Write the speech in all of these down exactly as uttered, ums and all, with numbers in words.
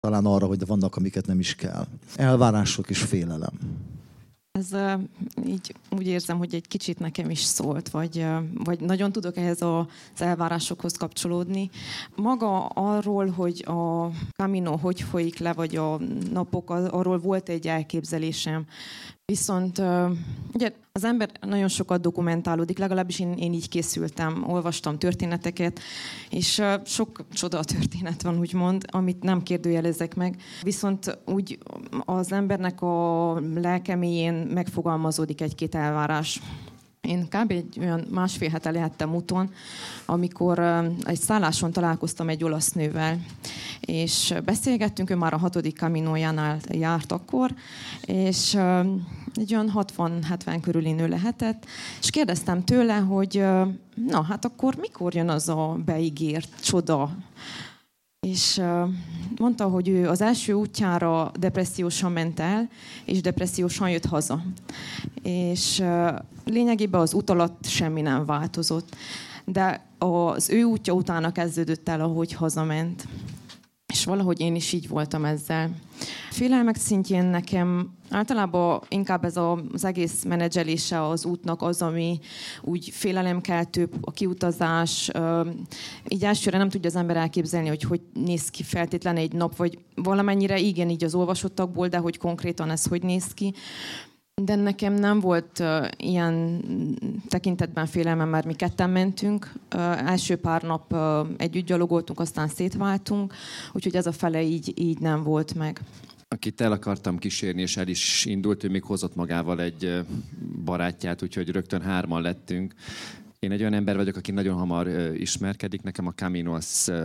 talán arra, hogy vannak, amiket nem is kell. Elvárások és félelem. Ez uh, így úgy érzem, hogy egy kicsit nekem is szólt, vagy, uh, vagy nagyon tudok ehhez az elvárásokhoz kapcsolódni. Maga arról, hogy a Camino hogy folyik le, vagy a napok, arról volt egy elképzelésem. Viszont uh, ugye az ember nagyon sokat dokumentálódik, legalábbis én, én így készültem, olvastam történeteket, és uh, sok csoda történet van, úgymond, amit nem kérdőjelezek meg. Viszont úgy az embernek a lelkeméjén megfogalmazódik egy-két elvárás. Én kb. Egy olyan másfél hete lehettem úton, amikor egy szálláson találkoztam egy olasz nővel, és beszélgettünk, ő már a hatodik Caminójánál járt akkor, és egy olyan hatvan-hetven körüli nő lehetett, és kérdeztem tőle, hogy na, hát akkor mikor jön az a beígért csoda? És mondta, hogy ő az első útjára depressziósan ment el, és depressziósan jött haza. És lényegében az út alatt semmi nem változott. De az ő útja utána kezdődött el, ahogy hazament. És valahogy én is így voltam ezzel. Félelmek szintjén nekem általában inkább ez az egész menedzselése az útnak az, ami úgy félelemkeltő, a kiutazás. Így elsőre nem tudja az ember elképzelni, hogy hogy néz ki feltétlen egy nap, vagy valamennyire igen, így az olvasottakból, de hogy konkrétan ez hogy néz ki. De nekem nem volt uh, ilyen tekintetben félelmem, mert mi ketten mentünk. Uh, első pár nap uh, együtt gyalogoltunk, aztán szétváltunk, úgyhogy ez a fele így, így nem volt meg. Akit el akartam kísérni, és el is indult, ő még hozott magával egy barátját, úgyhogy rögtön hárman lettünk. Én egy olyan ember vagyok, aki nagyon hamar uh, ismerkedik. Nekem a Camino az... Uh,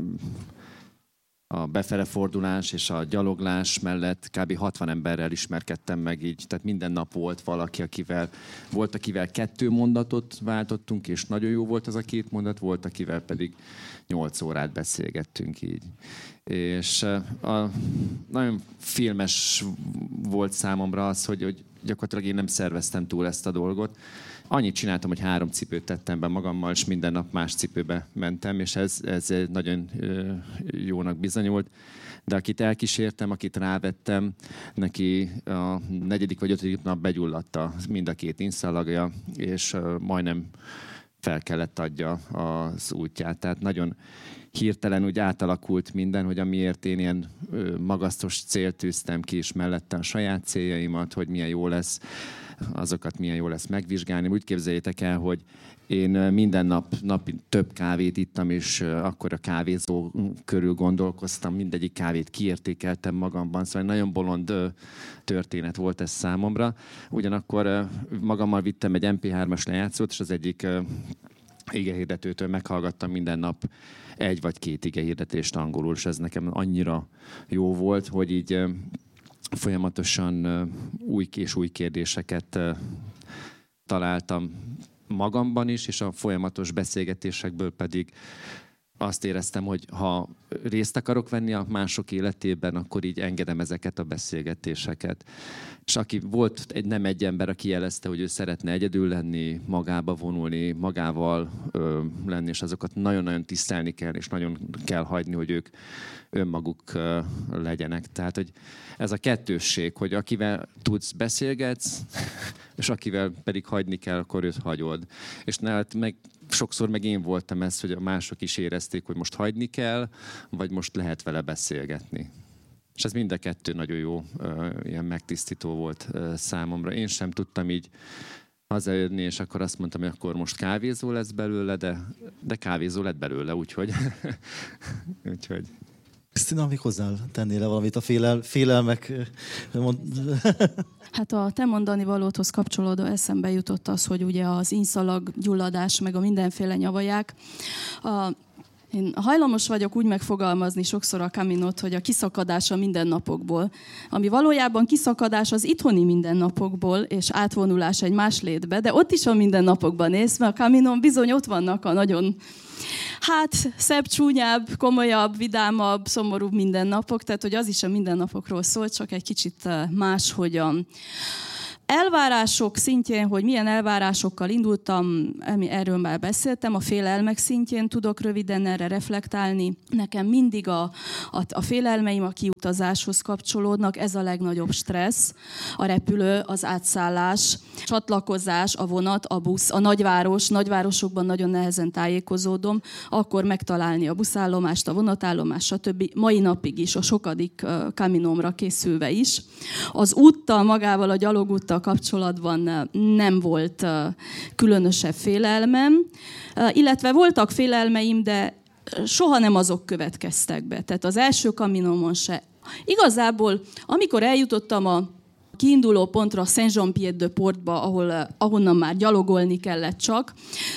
a befele fordulás és a gyaloglás mellett kb. hatvan emberrel ismerkedtem meg így, tehát minden nap volt valaki, akivel volt, akivel kettő mondatot váltottunk, és nagyon jó volt az a két mondat, volt, akivel pedig nyolc órát beszélgettünk így. És a, nagyon filmes volt számomra az, hogy, hogy gyakorlatilag én nem szerveztem túl ezt a dolgot. Annyit csináltam, hogy három cipőt tettem be magammal, és minden nap más cipőbe mentem, és ez, ez nagyon jónak bizonyult. De akit elkísértem, akit rávettem, neki a negyedik vagy ötödik nap begyulladt mind a két inszalagja, és majdnem fel kellett adja az útját. Tehát nagyon hirtelen úgy átalakult minden, hogy amiért én ilyen magasztos célt tűztem ki, és mellette a saját céljaimat, hogy milyen jó lesz, azokat milyen jó lesz megvizsgálni. Úgy képzeljétek el, hogy én minden nap, nap több kávét ittam, és akkor a kávézó körül gondolkoztam, mindegyik kávét kiértékeltem magamban, szóval nagyon bolond történet volt ez számomra. Ugyanakkor magammal vittem egy em pé hármas lejátszót, és az egyik igehirdetőtől meghallgattam minden nap egy vagy két igehirdetést angolul, és ez nekem annyira jó volt, hogy így folyamatosan új és új kérdéseket találtam magamban is, és a folyamatos beszélgetésekből pedig azt éreztem, hogy ha részt akarok venni a mások életében, akkor így engedem ezeket a beszélgetéseket. És aki volt egy, nem egy ember, aki jelezte, hogy ő szeretne egyedül lenni, magába vonulni, magával ö, lenni, és azokat nagyon-nagyon tisztelni kell, és nagyon kell hagyni, hogy ők önmaguk ö, legyenek. Tehát, hogy ez a kettősség, hogy akivel tudsz, beszélgetsz, és akivel pedig hagyni kell, akkor őt hagyod. És nálad meg sokszor meg én voltam ez, hogy a mások is érezték, hogy most hagyni kell, vagy most lehet vele beszélgetni. És ez mind a kettő nagyon jó, ilyen megtisztító volt számomra. Én sem tudtam így hazajönni, és akkor azt mondtam, hogy akkor most kávézó lesz belőle, de, de kávézó lett belőle, úgyhogy... úgyhogy... Krisztina, még hozzá tennél le valamit a félel, félelmek? Hát a te mondani valódhoz kapcsolódó eszembe jutott az, hogy ugye az inszalag gyulladás, meg a mindenféle nyavaják. A, én hajlamos vagyok úgy megfogalmazni sokszor a Caminót, hogy a kiszakadás a mindennapokból. Ami valójában kiszakadás az itthoni mindennapokból, és átvonulás egy más létbe, de ott is a mindennapokban nézve, a Caminón bizony ott vannak a nagyon... Hát, szebb, csúnyább, komolyabb, vidámabb, szomorúbb mindennapok, tehát hogy az is a mindennapokról szól, csak egy kicsit máshogyan. Elvárások szintjén, hogy milyen elvárásokkal indultam, erről már beszéltem, a félelmek szintjén tudok röviden erre reflektálni. Nekem mindig a, a, a félelmeim a kiutazáshoz kapcsolódnak, ez a legnagyobb stressz. A repülő, az átszállás, csatlakozás, a vonat, a busz, a nagyváros, nagyvárosokban nagyon nehezen tájékozódom, akkor megtalálni a buszállomást, a vonatállomást, stb. Mai napig is, a sokadik uh, Caminomra készülve is. Az úttal, magával a gyalogúttal kapcsolatban nem volt különösebb félelmem, illetve voltak félelmeim, de soha nem azok következtek be. Tehát az első Caminomon se. Igazából, amikor eljutottam a kiinduló pontra, Saint-Jean-Pied-de-Portba, ahol, ahonnan már gyalogolni kellett csak,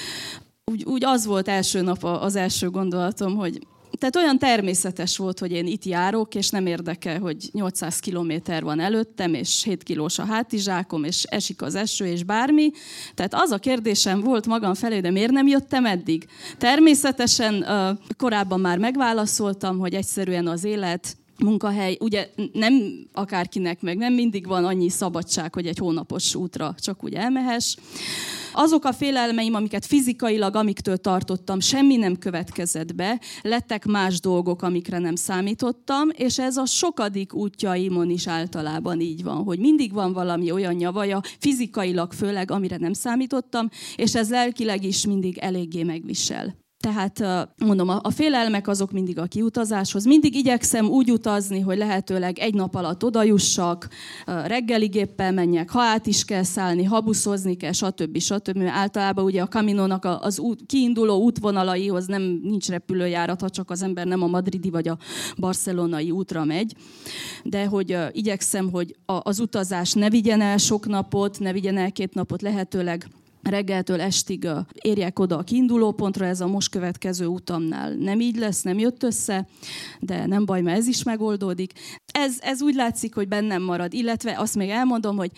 úgy, úgy az volt első nap az első gondolatom, hogy tehát olyan természetes volt, hogy én itt járok, és nem érdekel, hogy nyolcszáz kilométer van előttem, és hét kilós a hátizsákom, és esik az eső, és bármi. Tehát az a kérdésem volt magam felé, de miért nem jöttem eddig? Természetesen korábban már megválaszoltam, hogy egyszerűen az élet, munkahely, ugye nem akárkinek meg, nem mindig van annyi szabadság, hogy egy hónapos útra csak úgy elmehess. Azok a félelmeim, amiket fizikailag, amiktől tartottam, semmi nem következett be, lettek más dolgok, amikre nem számítottam, és ez a sokadik útjaimon is általában így van, hogy mindig van valami olyan nyavaja, fizikailag főleg, amire nem számítottam, és ez lelkileg is mindig eléggé megvisel. Tehát mondom, a félelmek azok mindig a kiutazáshoz. Mindig igyekszem úgy utazni, hogy lehetőleg egy nap alatt odajussak, reggeli géppel menjek, ha át is kell szállni, ha buszozni kell, stb. stb. Általában ugye a Caminonak az út, kiinduló útvonalaihoz nem nincs repülőjárat, ha csak az ember nem a madridi vagy a barcelonai útra megy. De hogy igyekszem, hogy az utazás ne vigyen el sok napot, ne vigyen el két napot, lehetőleg reggeltől estig érjek oda a kiinduló pontra, ez a most következő utamnál nem így lesz, nem jött össze, de nem baj, mert ez is megoldódik. Ez, ez úgy látszik, hogy bennem marad, illetve azt még elmondom, hogy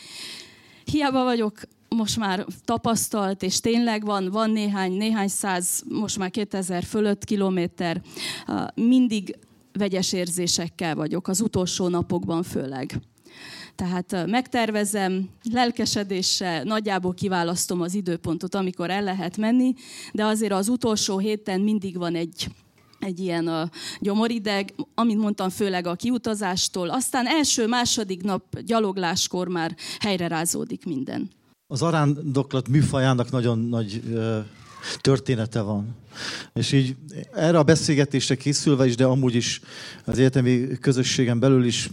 hiába vagyok most már tapasztalt, és tényleg van, van néhány, néhány száz, most már kétezer fölött kilométer, mindig vegyes érzésekkel vagyok, az utolsó napokban főleg. Tehát megtervezem, lelkesedéssel, nagyjából kiválasztom az időpontot, amikor el lehet menni, de azért az utolsó héten mindig van egy, egy ilyen uh, gyomorideg, amit mondtam, főleg a kiutazástól. Aztán első-második nap gyalogláskor már helyrerázódik minden. Az arándoklat műfajának nagyon nagy uh, története van. És így erre a beszélgetésre készülve is, de amúgy is az egyetemi közösségen belül is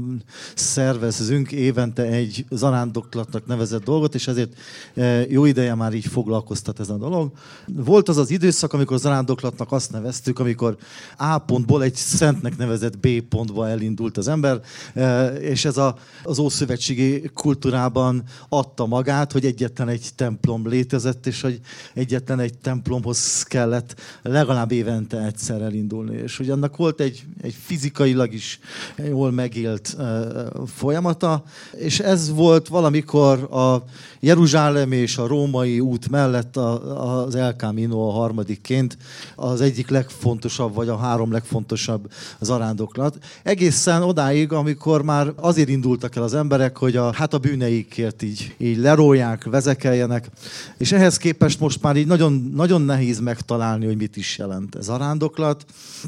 szervezünk évente egy zarándoklatnak nevezett dolgot, és ezért jó ideje már így foglalkoztat ez a dolog. Volt az az időszak, amikor zarándoklatnak azt neveztük, amikor A pontból egy szentnek nevezett B pontba elindult az ember, és ez a, az ószövetségi kultúrában adta magát, hogy egyetlen egy templom létezett, és hogy egyetlen egy templomhoz kell lett legalább évente egyszer elindulni. És ugye annak volt egy, egy fizikailag is jól megélt uh, folyamata, és ez volt valamikor a Jeruzsálem és a római út mellett a, az El Camino a harmadikként az egyik legfontosabb, vagy a három legfontosabb zarándoklat. Egészen odáig, amikor már azért indultak el az emberek, hogy a, hát a bűneikért így, így lerólják, vezekeljenek, és ehhez képest most már így nagyon, nagyon nehéz megtalálni, hogy mit is jelent ez a zarándoklat.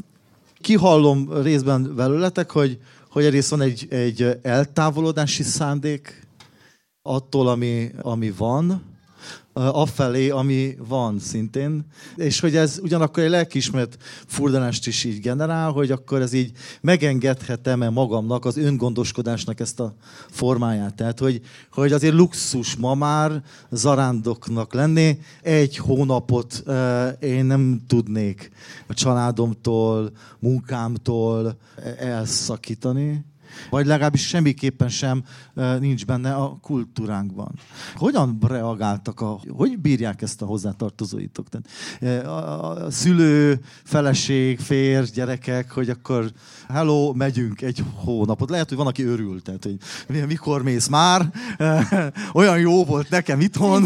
Kihallom részben belőletek, hogy, hogy egyrészt van egy, egy eltávolodási szándék attól, ami, ami van, afelé, ami van szintén, és hogy ez ugyanakkor egy lelkiismeret furdalást is így generál, hogy akkor ez így megengedhetem-e magamnak az öngondoskodásnak ezt a formáját. Tehát, hogy, hogy azért luxus ma már zarándoknak lenni. Egy hónapot uh, én nem tudnék a családomtól, munkámtól elszakítani, vagy legalábbis semmiképpen sem uh, nincs benne a kultúránkban. Hogyan reagáltak, a, hogy bírják ezt a hozzátartozóitok? Tehát, uh, a, a szülő, feleség, férj, gyerekek, hogy akkor hello, megyünk egy hónapot. Lehet, hogy van, aki örül, tehát, hogy mikor mész már, uh, olyan jó volt nekem itthon.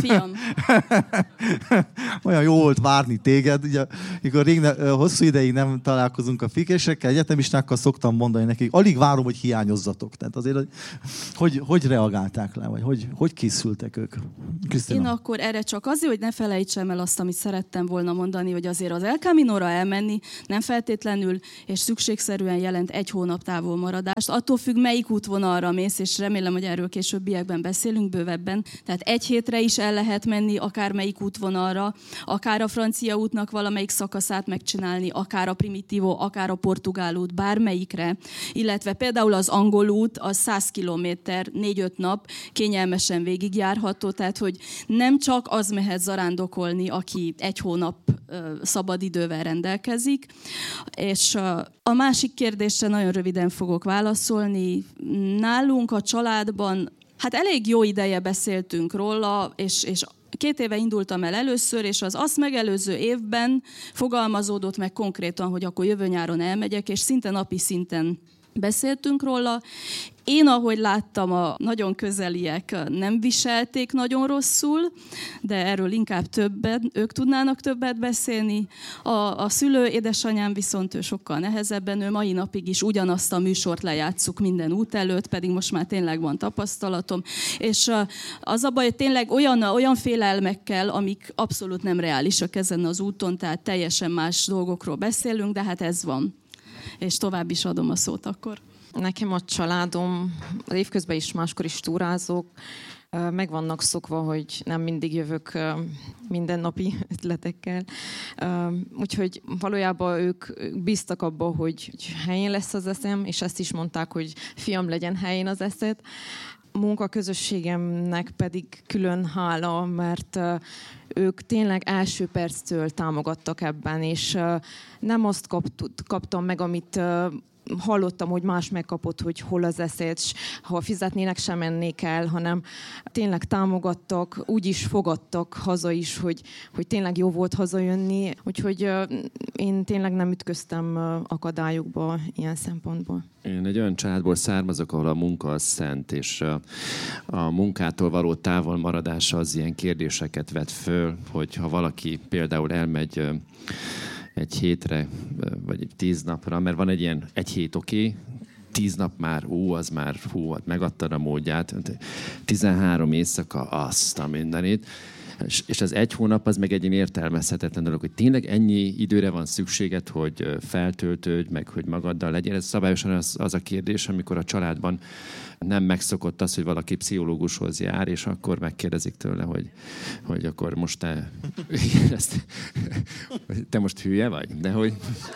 Olyan jó volt várni téged. Ugye, mikor rég ne, hosszú ideig nem találkozunk a fikésekkel, egyetemistákkal szoktam mondani nekik, alig várom, hogy hiány hiányozzatok. Tehát azért, hogy, hogy, hogy reagálták le, vagy hogy, hogy készültek ők? Krisztina. Én akkor erre csak azért, hogy ne felejtsem el azt, amit szerettem volna mondani, hogy azért az El Caminóra elmenni nem feltétlenül és szükségszerűen jelent egy hónap távolmaradást. Attól függ, melyik útvonalra mész, és remélem, hogy erről későbbiekben beszélünk bővebben. Tehát egy hétre is el lehet menni, akár melyik útvonalra, akár a francia útnak valamelyik szakaszát megcsinálni, akár a Primitivo, akár a portugál út, bármelyikre. Illetve például az angol út, az száz kilométer, négy-öt nap kényelmesen végigjárható, tehát hogy nem csak az mehet zarándokolni, aki egy hónap szabadidővel rendelkezik. És a másik kérdésre nagyon röviden fogok válaszolni. Nálunk a családban hát elég jó ideje beszéltünk róla, és, és két éve indultam el először, és az azt megelőző évben fogalmazódott meg konkrétan, hogy akkor jövő nyáron elmegyek, és szinte napi szinten beszéltünk róla. Én, ahogy láttam, a nagyon közeliek nem viselték nagyon rosszul, de erről inkább többet, ők tudnának többet beszélni. A, a szülő édesanyám viszont ő sokkal nehezebben, ő mai napig is ugyanazt a műsort lejátszuk minden út előtt, pedig most már tényleg van tapasztalatom. És az a baj, hogy tényleg olyan, olyan félelmekkel, amik abszolút nem reálisak ezen az úton, tehát teljesen más dolgokról beszélünk, de hát ez van. És tovább is adom a szót akkor. Nekem a családom, az évközben is máskor is túrázok, meg vannak szokva, hogy nem mindig jövök mindennapi ötletekkel. Úgyhogy valójában ők bíztak abba, hogy helyén lesz az eszem, és ezt is mondták, hogy fiam, legyen helyén az eszed. Munkaközösségemnek pedig külön hála, mert ők tényleg első perctől támogattak ebben, és nem azt kaptam meg, amit hallottam, hogy más megkapott, hogy hol az eszed, s ha fizetnének, sem mennék el, hanem tényleg támogattak, úgy is fogadtak haza is, hogy, hogy tényleg jó volt hazajönni. Úgyhogy uh, én tényleg nem ütköztem uh, akadályokba ilyen szempontból. Én egy olyan családból származok, ahol a munka az szent, és a, a munkától való távolmaradása az ilyen kérdéseket vet föl, hogy ha valaki például elmegy uh, egy hétre, vagy tíz napra, mert van egy ilyen egy hét oké, okay, tíz nap már, ú, az már, hú, megadtad a módját, tizenhárom éjszaka azt a mindenit, és, és az egy hónap az meg egy ilyen értelmezhetetlen dolog, hogy tényleg ennyi időre van szükséged, hogy feltöltődj, meg hogy magaddal legyél. Ez szabályosan az, az a kérdés, amikor a családban nem megszokott az, hogy valaki pszichológushoz jár, és akkor megkérdezik tőle, hogy, hogy akkor most te... ezt, te most hülye vagy? De hogy...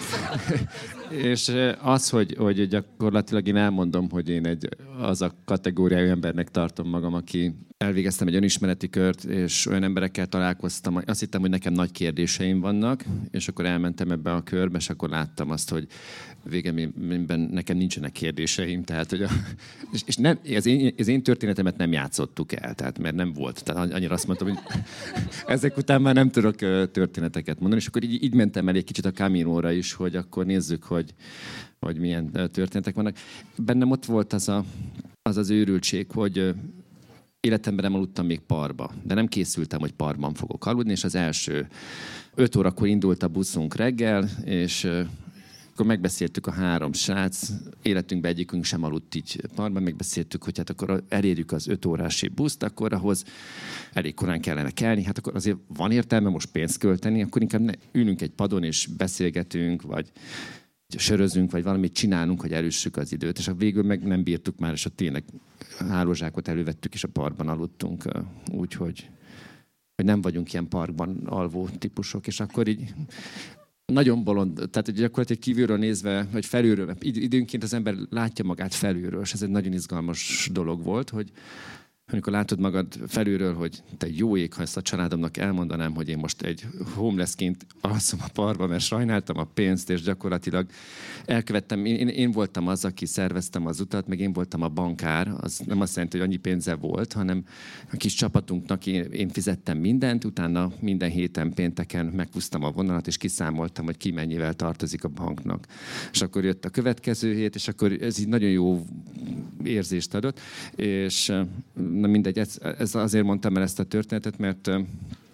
és az, hogy, hogy gyakorlatilag én elmondom, hogy én egy, az a kategóriájú embernek tartom magam, aki elvégeztem egy önismereti kört, és olyan emberekkel találkoztam, azt hittem, hogy nekem nagy kérdéseim vannak, és akkor elmentem ebbe a körbe, és akkor láttam azt, hogy végeményben nekem nincsenek kérdéseim, tehát hogy a, és, és nem, az, én, az én történetemet nem játszottuk el, tehát mert nem volt. Tehát annyira azt mondtam, hogy ezek után már nem tudok történeteket mondani, és akkor így, így mentem el egy kicsit a Caminóra is, hogy akkor nézzük, hogy, hogy milyen történetek vannak. Bennem ott volt az a, az, az őrültség, hogy életemben nem aludtam még parba, de nem készültem, hogy parban fogok aludni, és az első öt órakor indult a buszunk reggel, és akkor megbeszéltük a három srác, életünkben egyikünk sem aludt így parban, megbeszéltük, hogy hát akkor elérjük az öt órási buszt, akkor ahhoz elég korán kellene kelni, hát akkor azért van értelme most pénzt költeni, akkor inkább ne, ülünk egy padon és beszélgetünk, vagy sörözünk, vagy valamit csinálunk, hogy elüssük az időt, és a végül meg nem bírtuk már, és a tényleg hálózsákot elővettük, és a parkban aludtunk, úgyhogy hogy nem vagyunk ilyen parkban alvó típusok, és akkor így nagyon bolond, tehát gyakorlatilag kívülről nézve, vagy felülről, időnként az ember látja magát felülről, és ez egy nagyon izgalmas dolog volt, hogy amikor látod magad felülről, hogy te jó ég, ha ezt a családomnak elmondanám, hogy én most egy homelessként alszom a parkban, mert sajnáltam a pénzt, és gyakorlatilag elkövettem, én, én voltam az, aki szerveztem az utat, meg én voltam a bankár, az nem azt jelenti, hogy annyi pénze volt, hanem a kis csapatunknak én, én fizettem mindent, utána minden héten pénteken meghúztam a vonalat, és kiszámoltam, hogy ki mennyivel tartozik a banknak. És akkor jött a következő hét, és akkor ez így nagyon jó érzést adott, és na mindegy, ez, ez azért mondtam el ezt a történetet, mert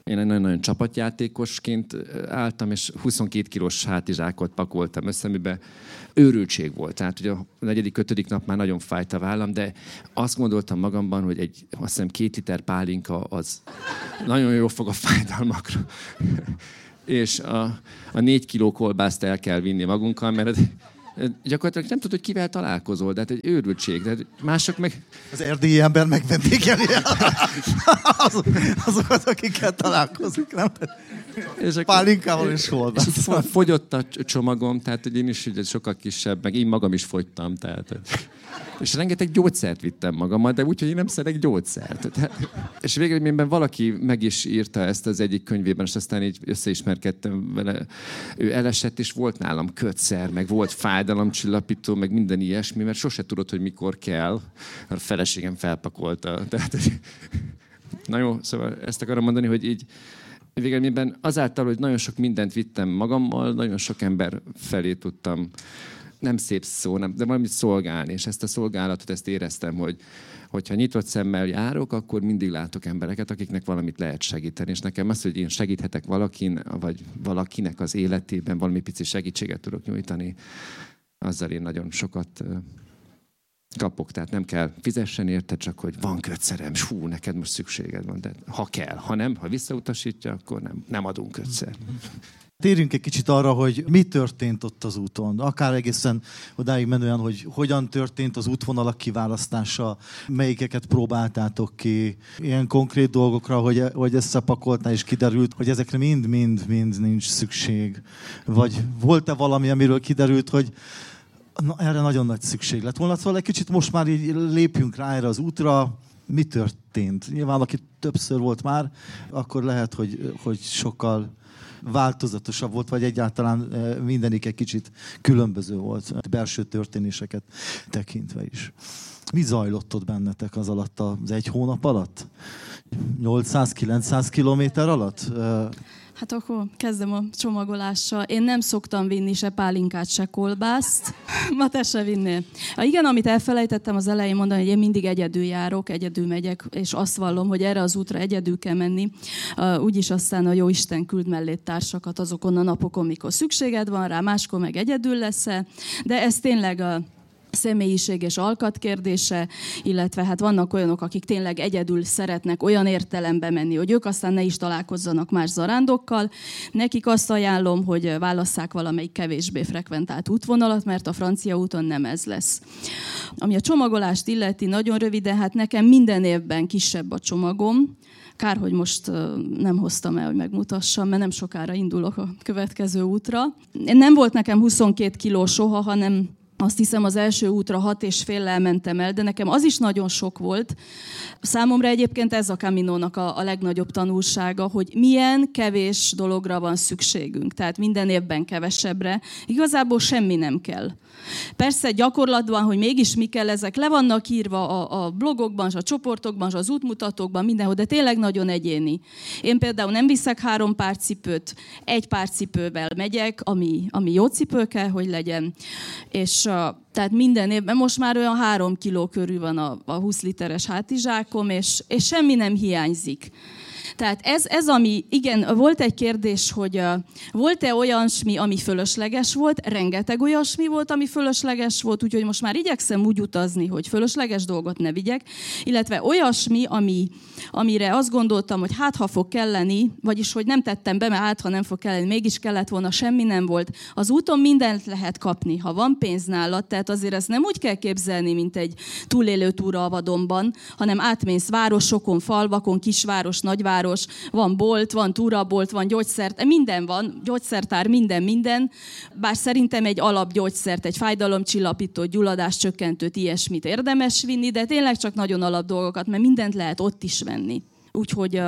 Én egy nagyon-nagyon csapatjátékosként álltam, és huszonkét kilós hátizsákot pakoltam össze, amiben őrültség volt. Tehát ugye a negyedik, ötödik nap már nagyon fájt a vállam, de azt gondoltam magamban, hogy egy, azt hiszem, két liter pálinka az nagyon jó fog a fájdalmakra. És a, a négy kiló kolbászt el kell vinni magunkkal, mert gyakorlatilag nem tudod, hogy kivel találkozol, de hát egy őrültség. De mások meg... Az erdélyi ember megvendégeli azok, azokat, akikkel találkozik, nem? És pálinkával és kolbász. És fogyott a csomagom, tehát hogy én is ugye sokkal kisebb, meg én magam is fogytam. Tehát, és rengeteg gyógyszert vittem magammal, de úgy, hogy én nem szeretek gyógyszert. Tehát, és végeredményben valaki meg is írta ezt az egyik könyvében, és aztán így összeismerkedtem vele. Ő elesett, és volt nálam kötszer, meg volt fájdalomcsillapító, meg minden ilyesmi, mert sose tudod, hogy mikor kell. A feleségem felpakolta. Tehát, na jó, szóval ezt akarom mondani, hogy így végeredményben azáltal, hogy nagyon sok mindent vittem magammal, nagyon sok ember felé tudtam, nem szép szó, nem, de valamit szolgálni. És ezt a szolgálatot, ezt éreztem, hogy hogyha nyitott szemmel járok, akkor mindig látok embereket, akiknek valamit lehet segíteni. És nekem az, hogy én segíthetek valakin, vagy valakinek az életében valami pici segítséget tudok nyújtani, azzal én nagyon sokat kapok. Tehát nem kell fizessen érte, csak hogy van kötszerem, s hú, neked most szükséged van. De ha kell, ha nem, ha visszautasítja, akkor nem, nem adunk kötszer. Térjünk egy kicsit arra, hogy mi történt ott az úton. Akár egészen odáig menően, hogy hogyan történt az útvonalak kiválasztása, melyikeket próbáltátok ki, ilyen konkrét dolgokra, hogy, hogy összepakoltál és kiderült, hogy ezekre mind-mind-mind nincs szükség. Vagy volt-e valami, amiről kiderült, hogy na, erre nagyon nagy szükség lett volna. Szóval egy kicsit most már így lépjünk rá erre az útra. Mi történt? Nyilván, aki többször volt már, akkor lehet, hogy, hogy sokkal változatosabb volt, vagy egyáltalán mindenik egy kicsit különböző volt, belső történéseket tekintve is. Mi zajlott ott bennetek az alatt, az egy hónap alatt? nyolcszáz-kilencszáz kilométer alatt? Hát akkor kezdem a csomagolással. Én nem szoktam vinni se pálinkát, se kolbászt. Ma te se vinnél. A igen, amit elfelejtettem az elején mondani, hogy én mindig egyedül járok, egyedül megyek, és azt vallom, hogy erre az útra egyedül kell menni. Uh, úgyis aztán a Jóisten küld mellé társakat azokon a napokon, mikor szükséged van rá, máskor meg egyedül leszel. De ez tényleg a személyiség és alkat kérdése, illetve hát vannak olyanok, akik tényleg egyedül szeretnek olyan értelembe menni, hogy ők aztán ne is találkozzanak más zarándokkal. Nekik azt ajánlom, hogy válasszák valamelyik kevésbé frekventált útvonalat, mert a francia úton nem ez lesz. Ami a csomagolást illeti, nagyon röviden, hát nekem minden évben kisebb a csomagom. Kár, hogy most nem hoztam el, hogy megmutassam, mert nem sokára indulok a következő útra. Nem volt nekem huszonkét kiló soha, hanem azt hiszem az első útra hat és féllel mentem el, de nekem az is nagyon sok volt. Számomra egyébként ez a Caminónak a, a legnagyobb tanulsága, hogy milyen kevés dologra van szükségünk. Tehát minden évben kevesebbre. Igazából semmi nem kell. Persze gyakorlatban, hogy mégis mi kell, ezek le vannak írva a, a blogokban, a csoportokban, az útmutatókban, mindenhol, de tényleg nagyon egyéni. Én például nem viszek három pár cipőt, egy pár cipővel megyek, ami, ami jó cipő kell, hogy legyen. És tehát minden évben most már olyan három kiló körül van a, a húsz literes hátizsákom, és, és semmi nem hiányzik. Tehát ez, ez, ami, igen, volt egy kérdés, hogy uh, volt-e olyasmi, ami fölösleges volt, rengeteg olyasmi volt, ami fölösleges volt, úgyhogy most már igyekszem úgy utazni, hogy fölösleges dolgot ne vigyek, illetve olyasmi, ami, amire azt gondoltam, hogy hát ha fog kelleni, vagyis hogy nem tettem be, mert hát ha nem fog kelleni, mégis kellett volna, semmi nem volt. Az úton mindent lehet kapni, ha van pénz nálad, tehát azért ezt nem úgy kell képzelni, mint egy túlélő túra a vadonban, hanem átmész városokon, falvakon, kisváros, nagyváros, van bolt, van túrabolt, van gyógyszert, minden van, gyógyszertár, minden, minden. Bár szerintem egy alapgyógyszert, egy fájdalomcsillapítót, gyulladáscsökkentőt, ilyesmit érdemes vinni, de tényleg csak nagyon alap dolgokat, mert mindent lehet ott is venni. Úgyhogy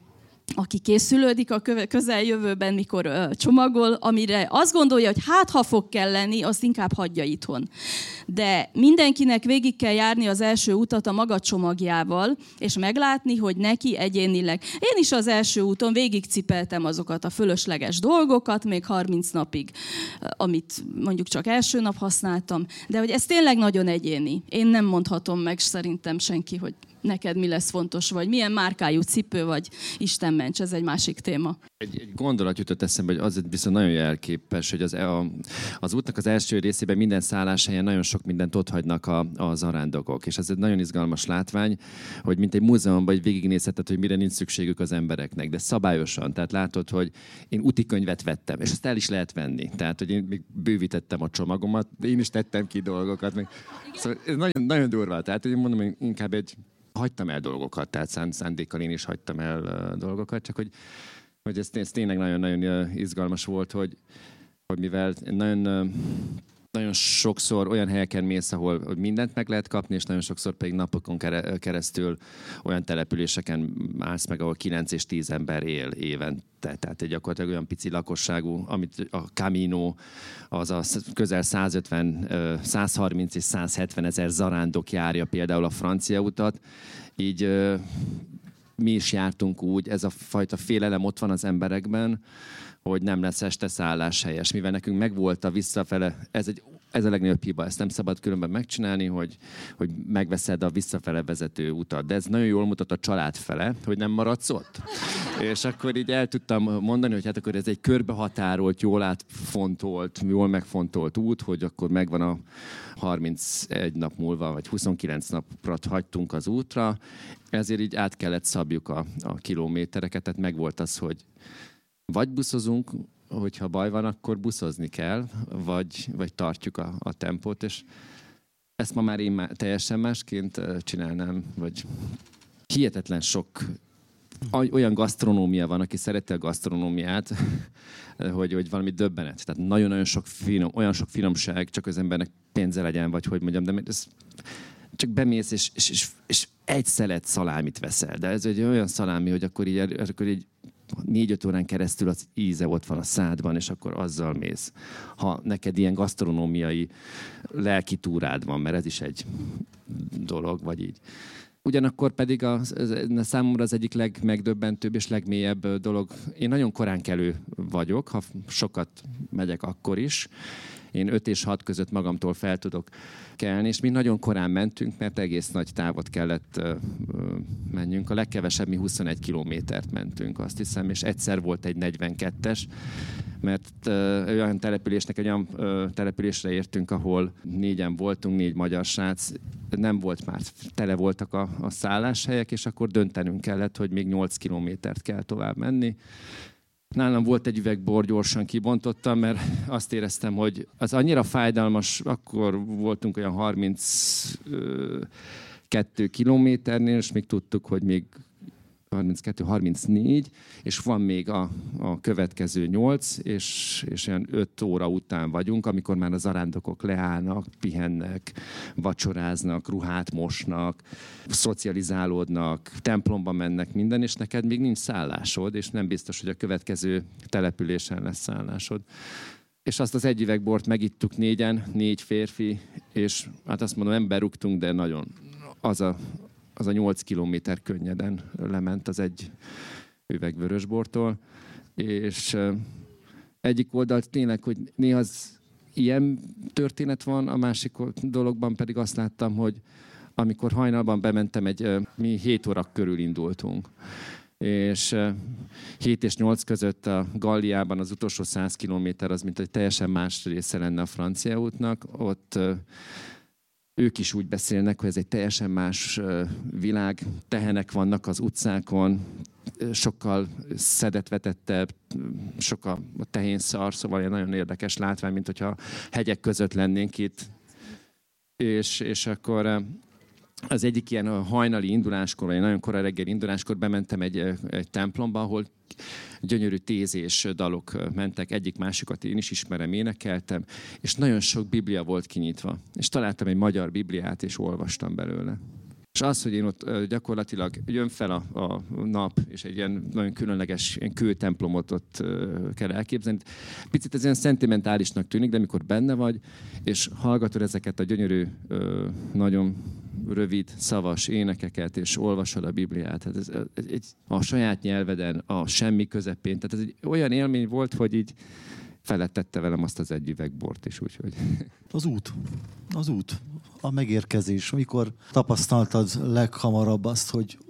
aki készülődik a közeljövőben, mikor ö, csomagol, amire azt gondolja, hogy hát ha fog kelleni, azt inkább hagyja itthon. De mindenkinek végig kell járni az első utat a maga csomagjával, és meglátni, hogy neki egyénileg. Én is az első úton végigcipeltem azokat a fölösleges dolgokat, még harminc napig, amit mondjuk csak első nap használtam, de hogy ez tényleg nagyon egyéni. Én nem mondhatom meg szerintem senki, hogy neked mi lesz fontos, vagy milyen márkájú cipő, vagy Isten mencs, ez egy másik téma. Egy, egy gondolat jutott eszembe, hogy az viszont nagyon jelképes, hogy az, a, az útnak az első részében minden szálláshelyen nagyon sok mindent otthagynak a, a zarándokok. És ez egy nagyon izgalmas látvány, hogy mint egy múzeumban így végignézheted, hogy mire nincs szükségük az embereknek, de szabályosan. Tehát látod, hogy én útikönyvet vettem, és ezt el is lehet venni. Tehát, hogy én még bővítettem a csomagomat, de én is tettem ki dolgokat. Meg. Szóval ez nagyon, nagyon durva. Tehát, hogy én mondom, hogy inkább egy hagytam el dolgokat, tehát szánd, szándékkal én is hagytam el uh, dolgokat, csak hogy, hogy ez, ez tényleg nagyon-nagyon uh, izgalmas volt, hogy, hogy mivel nagyon, uh, nagyon sokszor olyan helyeken mész, ahol hogy mindent meg lehet kapni, és nagyon sokszor pedig napokon keresztül olyan településeken állsz meg, ahol kilenc és tíz ember él évente. Tehát egy gyakorlatilag olyan pici lakosságú, amit a Camino, az a közel százötven, százharminc és százhetven ezer zarándok járja például a francia utat. Így mi is jártunk úgy, ez a fajta félelem ott van az emberekben, hogy nem lesz este szálláshelyes. Mivel nekünk megvolt a visszafele, ez, egy, ez a legnagyobb hiba, ezt nem szabad különben megcsinálni, hogy, hogy megveszed a visszafele vezető utat. De ez nagyon jól mutat a család fele, hogy nem maradsz ott. És akkor így el tudtam mondani, hogy hát akkor ez egy körbehatárolt, jól átfontolt, jól megfontolt út, hogy akkor megvan a harmincegy nap múlva, vagy huszonkilenc napra hagytunk az útra, ezért így át kellett szabjuk a, a kilométereket, tehát megvolt az, hogy vagy buszozunk, hogyha baj van, akkor buszozni kell, vagy, vagy tartjuk a, a tempót, és ezt ma már én má, teljesen másként csinálnám, vagy hihetetlen sok olyan gasztronómia van, aki szereti a gasztronómiát, hogy, hogy valami döbbenet. Tehát nagyon-nagyon sok finom, olyan sok finomság, csak az embernek pénze legyen, vagy hogy mondjam, de ez csak bemész, és, és, és, és egy szelet szalámit veszel. De ez egy olyan szalámi, hogy akkor így, akkor így négy-öt órán keresztül az íze ott van a szádban, és akkor azzal mész. Ha neked ilyen gasztronómiai lelki túrád van, mert ez is egy dolog, vagy így. Ugyanakkor pedig a, a számomra az egyik legmegdöbbentőbb és legmélyebb dolog. Én nagyon korán kelő vagyok, ha sokat megyek akkor is. Én öt és hat között magamtól fel tudok kelni, és mi nagyon korán mentünk, mert egész nagy távot kellett uh, menjünk. A legkevesebb mi huszonegy kilométert mentünk, azt hiszem, és egyszer volt egy negyvenkettes, mert uh, olyan településnek, egy olyan uh, településre értünk, ahol négyen voltunk, négy magyar srác, nem volt már, tele voltak a, a szálláshelyek, és akkor döntenünk kellett, hogy még nyolc kilométert kell tovább menni. Nálam volt egy üveg bor, gyorsan kibontottam, mert azt éreztem, hogy az annyira fájdalmas, akkor voltunk olyan harminckettő kilométernél, és még tudtuk, hogy még harminckettő harmincnégy, és van még a, a következő nyolc, és, és olyan öt óra után vagyunk, amikor már a zarándokok leállnak, pihennek, vacsoráznak, ruhát mosnak, szocializálódnak, templomba mennek, minden, és neked még nincs szállásod, és nem biztos, hogy a következő településen lesz szállásod. És azt az egy üveg bort megittuk négyen, négy férfi, és hát azt mondom, nem berúgtunk, de nagyon az a az a nyolc kilométer könnyeden lement az egy üveg vörösbortól. És egyik oldalt tényleg, hogy néha az ilyen történet van, a másik dologban pedig azt láttam, hogy amikor hajnalban bementem, egy, mi hét óra körül indultunk. És hét és nyolc között a Galliában az utolsó száz kilométer az, mint egy teljesen más része lenne a francia útnak. Ott ők is úgy beszélnek, hogy ez egy teljesen más világ, tehenek vannak az utcákon, sokkal szedetvetettebb, sokkal a tehénszar, szóval egy nagyon érdekes látvány, mint hogyha hegyek között lennénk itt. És, és akkor az egyik ilyen hajnali induláskor, vagy nagyon korai reggeli induláskor bementem egy, egy templomba, ahol gyönyörű tézés dalok mentek, egyik-másikat én is ismerem, énekeltem, és nagyon sok biblia volt kinyitva. És találtam egy magyar bibliát, és olvastam belőle. És az, hogy én ott gyakorlatilag jön fel a, a nap, és egy ilyen nagyon különleges ilyen kőtemplomot ott kell elképzelni. Picit ez ilyen szentimentálisnak tűnik, de amikor benne vagy, és hallgatod ezeket a gyönyörű, nagyon rövid, szavas énekeket, és olvasod a Bibliát. Hát ez, ez, ez, a saját nyelveden, a semmi közepén. Tehát ez egy olyan élmény volt, hogy így felettette velem azt az egy üveg bort is, úgyhogy... Az út. Az út. A megérkezés. Amikor tapasztaltad leghamarabb azt, hogy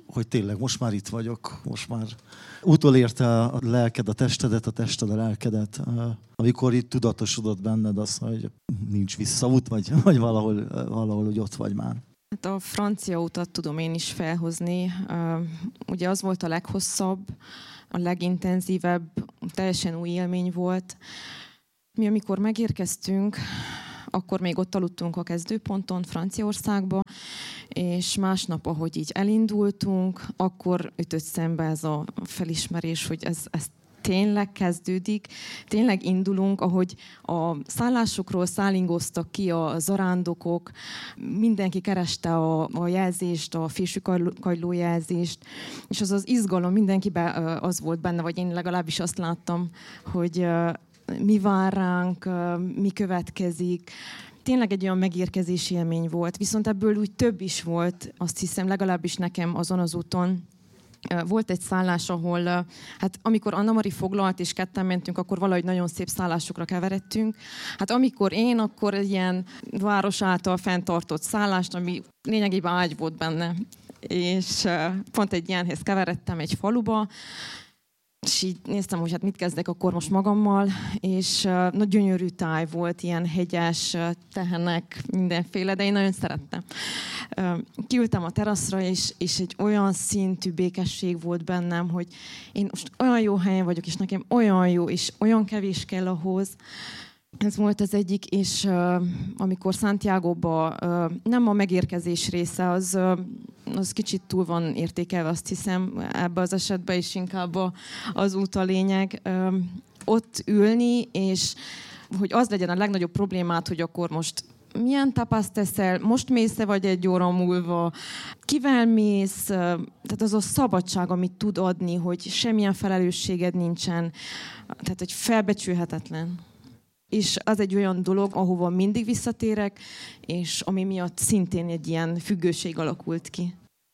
hogy tényleg most már itt vagyok, most már utolérte a lelked a testedet, a tested a lelkedet, amikor itt tudatosodott benned az, hogy nincs visszaút, vagy, vagy valahol, valahol úgy ott vagy már. Hát a francia utat tudom én is felhozni. Ugye az volt a leghosszabb, a legintenzívebb, teljesen új élmény volt. Mi amikor megérkeztünk, akkor még ott aludtunk a kezdőponton, Franciaországba, és másnap, ahogy így elindultunk, akkor ütött szembe ez a felismerés, hogy ez, ez tényleg kezdődik, tényleg indulunk, ahogy a szállásokról szállingoztak ki a zarándokok, mindenki kereste a, a jelzést, a fésűkagyló jelzést, és az az izgalom mindenkiben az volt benne, vagy én legalábbis azt láttam, hogy mi vár ránk, mi következik. Tényleg egy olyan megérkezési élmény volt, viszont ebből úgy több is volt, azt hiszem, legalábbis nekem azon az úton. Volt egy szállás, ahol, hát amikor Anna-Mari foglalt, és ketten mentünk, akkor valahogy nagyon szép szállásokra keveredtünk. Hát amikor én, akkor egy ilyen város által fenntartott szállást, ami lényegében ágy volt benne. És pont egy ilyenhez keveredtem egy faluba, és így néztem, hogy hát mit kezdek akkor most magammal, és uh, nagy gyönyörű táj volt, ilyen hegyes, uh, tehenek, mindenféle, de én nagyon szerettem. Uh, kiültem a teraszra, és, és egy olyan szintű békesség volt bennem, hogy én most olyan jó helyen vagyok, és nekem olyan jó, és olyan kevés kell ahhoz. Ez volt az egyik, és uh, amikor Santiagoba uh, nem a megérkezés része, az, uh, az kicsit túl van értékelve, azt hiszem, ebben az esetben is inkább a, az út a lényeg. Uh, ott ülni, és hogy az legyen a legnagyobb problémát, hogy akkor most milyen tapaszt teszel, most mész-e vagy egy óra múlva, kivel mész, tehát az a szabadság, amit tud adni, hogy semmilyen felelősséged nincsen, tehát hogy felbecsülhetetlen. És az egy olyan dolog, ahova mindig visszatérek, és ami miatt szintén egy ilyen függőség alakult ki.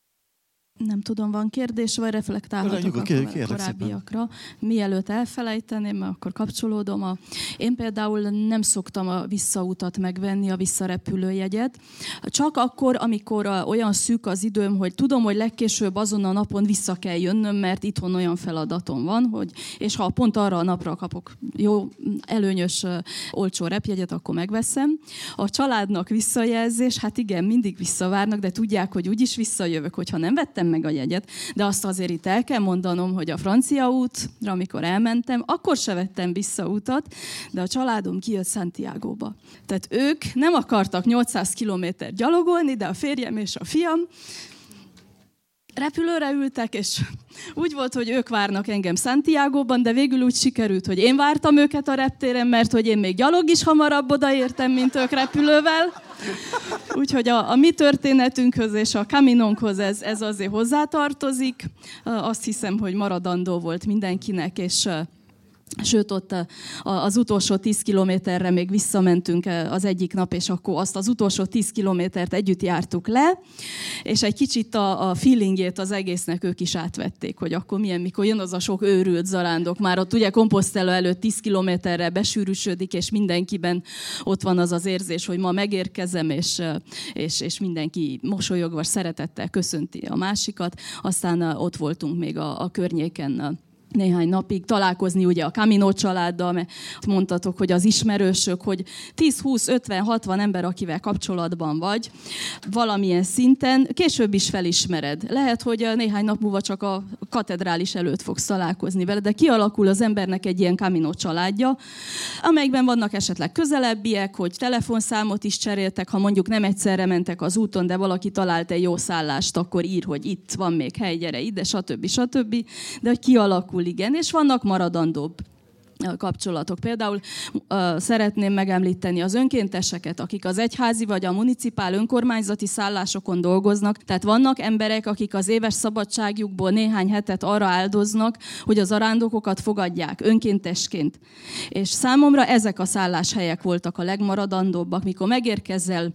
Nem tudom, van kérdés, vagy reflektálhatok a korábbiakra. Mielőtt elfelejteném, akkor kapcsolódom. A... Én például nem szoktam a visszautat megvenni, a visszarepülőjegyet. Csak akkor, amikor olyan szűk az időm, hogy tudom, hogy legkésőbb azon a napon vissza kell jönnöm, mert itthon olyan feladatom van, hogy, és ha pont arra a napra kapok jó, előnyös, olcsó repjegyet, akkor megveszem. A családnak visszajelzés, hát igen, mindig visszavárnak, de tudják, hogy úgyis visszajövök, hogyha nem vettem meg a jegyet, de azt azért itt el kell mondanom, hogy a francia útra, amikor elmentem, akkor se vettem vissza utat, de a családom kijött Santiagóba. Tehát ők nem akartak nyolcszáz kilométer gyalogolni, de a férjem és a fiam repülőre ültek, és úgy volt, hogy ők várnak engem Santiagóban, de végül úgy sikerült, hogy én vártam őket a reptéren, mert hogy én még gyalog is hamarabb odaértem, mint ők repülővel. Úgyhogy a, a mi történetünkhöz és a Caminónkhoz ez, ez azért hozzátartozik. Azt hiszem, hogy maradandó volt mindenkinek, és sőt, ott az utolsó tíz kilométerre még visszamentünk az egyik nap, és akkor azt az utolsó tíz kilométert együtt jártuk le, és egy kicsit a, a feelingjét az egésznek ők is átvették, hogy akkor milyen, mikor jön az a sok őrült zarándok. Már ott ugye Compostela előtt tíz kilométerre besűrűsödik, és mindenkiben ott van az az érzés, hogy ma megérkezem, és, és, és mindenki mosolyogva, szeretettel köszönti a másikat. Aztán ott voltunk még a, a környéken néhány napig találkozni ugye a Camino családdal, mert mondtatok, hogy az ismerősök, hogy tíz, húsz, ötven, hatvan ember, akivel kapcsolatban vagy, valamilyen szinten, később is felismered. Lehet, hogy néhány nap múlva csak a katedrális előtt fogsz találkozni vele, de kialakul az embernek egy ilyen Camino családja, amelyikben vannak esetleg közelebbiek, hogy telefonszámot is cseréltek, ha mondjuk nem egyszerre mentek az úton, de valaki talált egy jó szállást, akkor ír, hogy itt van még hely, gyere ide, stb. stb. De hogy kialakul, igen, és vannak maradandóbb kapcsolatok. Például uh, szeretném megemlíteni az önkénteseket, akik az egyházi vagy a municipál önkormányzati szállásokon dolgoznak. Tehát vannak emberek, akik az éves szabadságjukból néhány hetet arra áldoznak, hogy az zarándokokat fogadják önkéntesként. És számomra ezek a szálláshelyek voltak a legmaradandóbbak, mikor megérkezel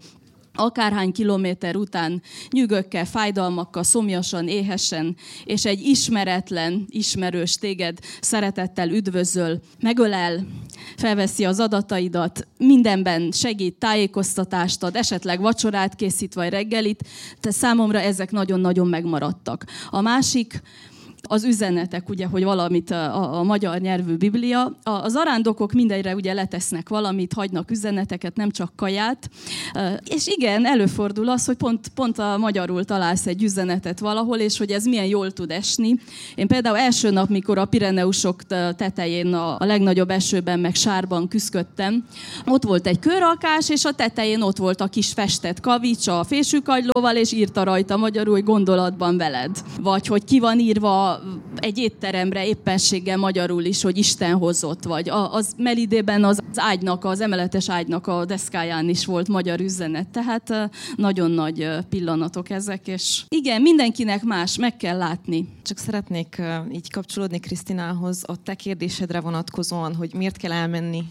akárhány kilométer után nyűgökkel, fájdalmakkal, szomjasan, éhesen, és egy ismeretlen ismerős téged szeretettel üdvözöl, megölel, felveszi az adataidat, mindenben segít, tájékoztatást ad, esetleg vacsorát készít, vagy reggelit, de számomra ezek nagyon-nagyon megmaradtak. A másik, az üzenetek, ugye, hogy valamit a, a magyar nyelvű Biblia. A, a zarándokok mindenre ugye letesznek valamit, hagynak üzeneteket, nem csak kaját. És igen, előfordul az, hogy pont, pont a magyarul találsz egy üzenetet valahol, és hogy ez milyen jól tud esni. Én például első nap, mikor a Pireneusok tetején a, a legnagyobb esőben, meg sárban küszködtem, ott volt egy kőrakás, és a tetején ott volt a kis festett kavics a fésűkagylóval, és írta rajta magyarul, hogy gondolatban veled. Vagy hogy ki van írva egy étteremre éppenséggel magyarul is, hogy Isten hozott, vagy az Melidében az ágynak, az emeletes ágynak a deszkáján is volt magyar üzenet. Tehát nagyon nagy pillanatok ezek, és igen, mindenkinek más, meg kell látni. Csak szeretnék így kapcsolódni Krisztinához a te kérdésedre vonatkozóan, hogy miért kell elmenni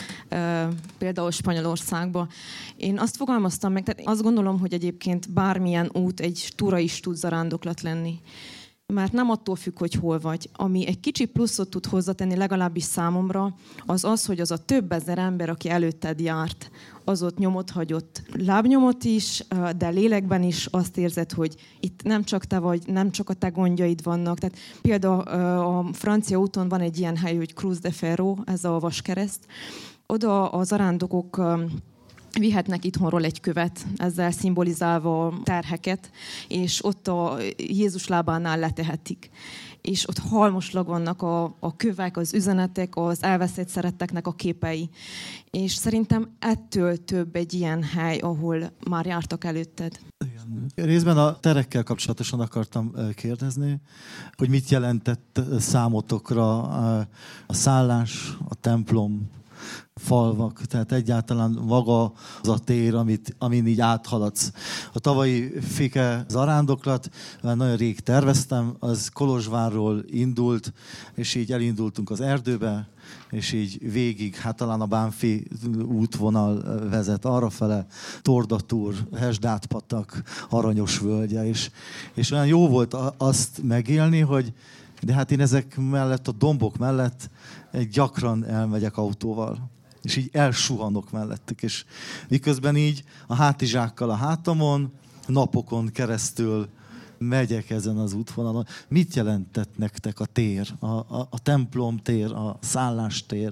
például Spanyolországba. Én azt fogalmaztam meg, tehát azt gondolom, hogy egyébként bármilyen út egy túra is tud zarándoklat lenni. Mert nem attól függ, hogy hol vagy. Ami egy kicsi pluszot tud hozzátenni, legalábbis számomra, az az, hogy az a több ezer ember, aki előtted járt, az ott nyomot hagyott. Lábnyomot is, de lélekben is azt érzed, hogy itt nem csak te vagy, nem csak a te gondjaid vannak. Tehát például a francia úton van egy ilyen hely, hogy Cruz de Ferro, ez a vaskereszt. Oda a zarándokok vihetnek itthonról egy követ, ezzel szimbolizálva a terheket, és ott a Jézus lábánál letehetik. És ott halmoslag vannak a, a kövek, az üzenetek, az elveszett szeretteknek a képei. És szerintem ettől több egy ilyen hely, ahol már jártak előtted. Igen. Részben a terekkel kapcsolatosan akartam kérdezni, hogy mit jelentett számotokra a szállás, a templom, falvak, tehát egyáltalán maga az a tér, amit, amin így áthaladsz. A tavalyi Fike zarándoklat, nagyon rég terveztem, az Kolozsvárról indult, és így elindultunk az erdőbe, és így végig, hát talán a Bánfi útvonal vezet arrafele, Tordatúr, Hesdát-patak, Aranyos völgye, és, és olyan jó volt azt megélni, hogy de hát én ezek mellett, a dombok mellett gyakran elmegyek autóval. És így elsuhanok mellettük. És miközben így a hátizsákkal a hátamon, napokon keresztül megyek ezen az útvonalon. Mit jelentett nektek a tér, a, a, a templom tér, a szállástér?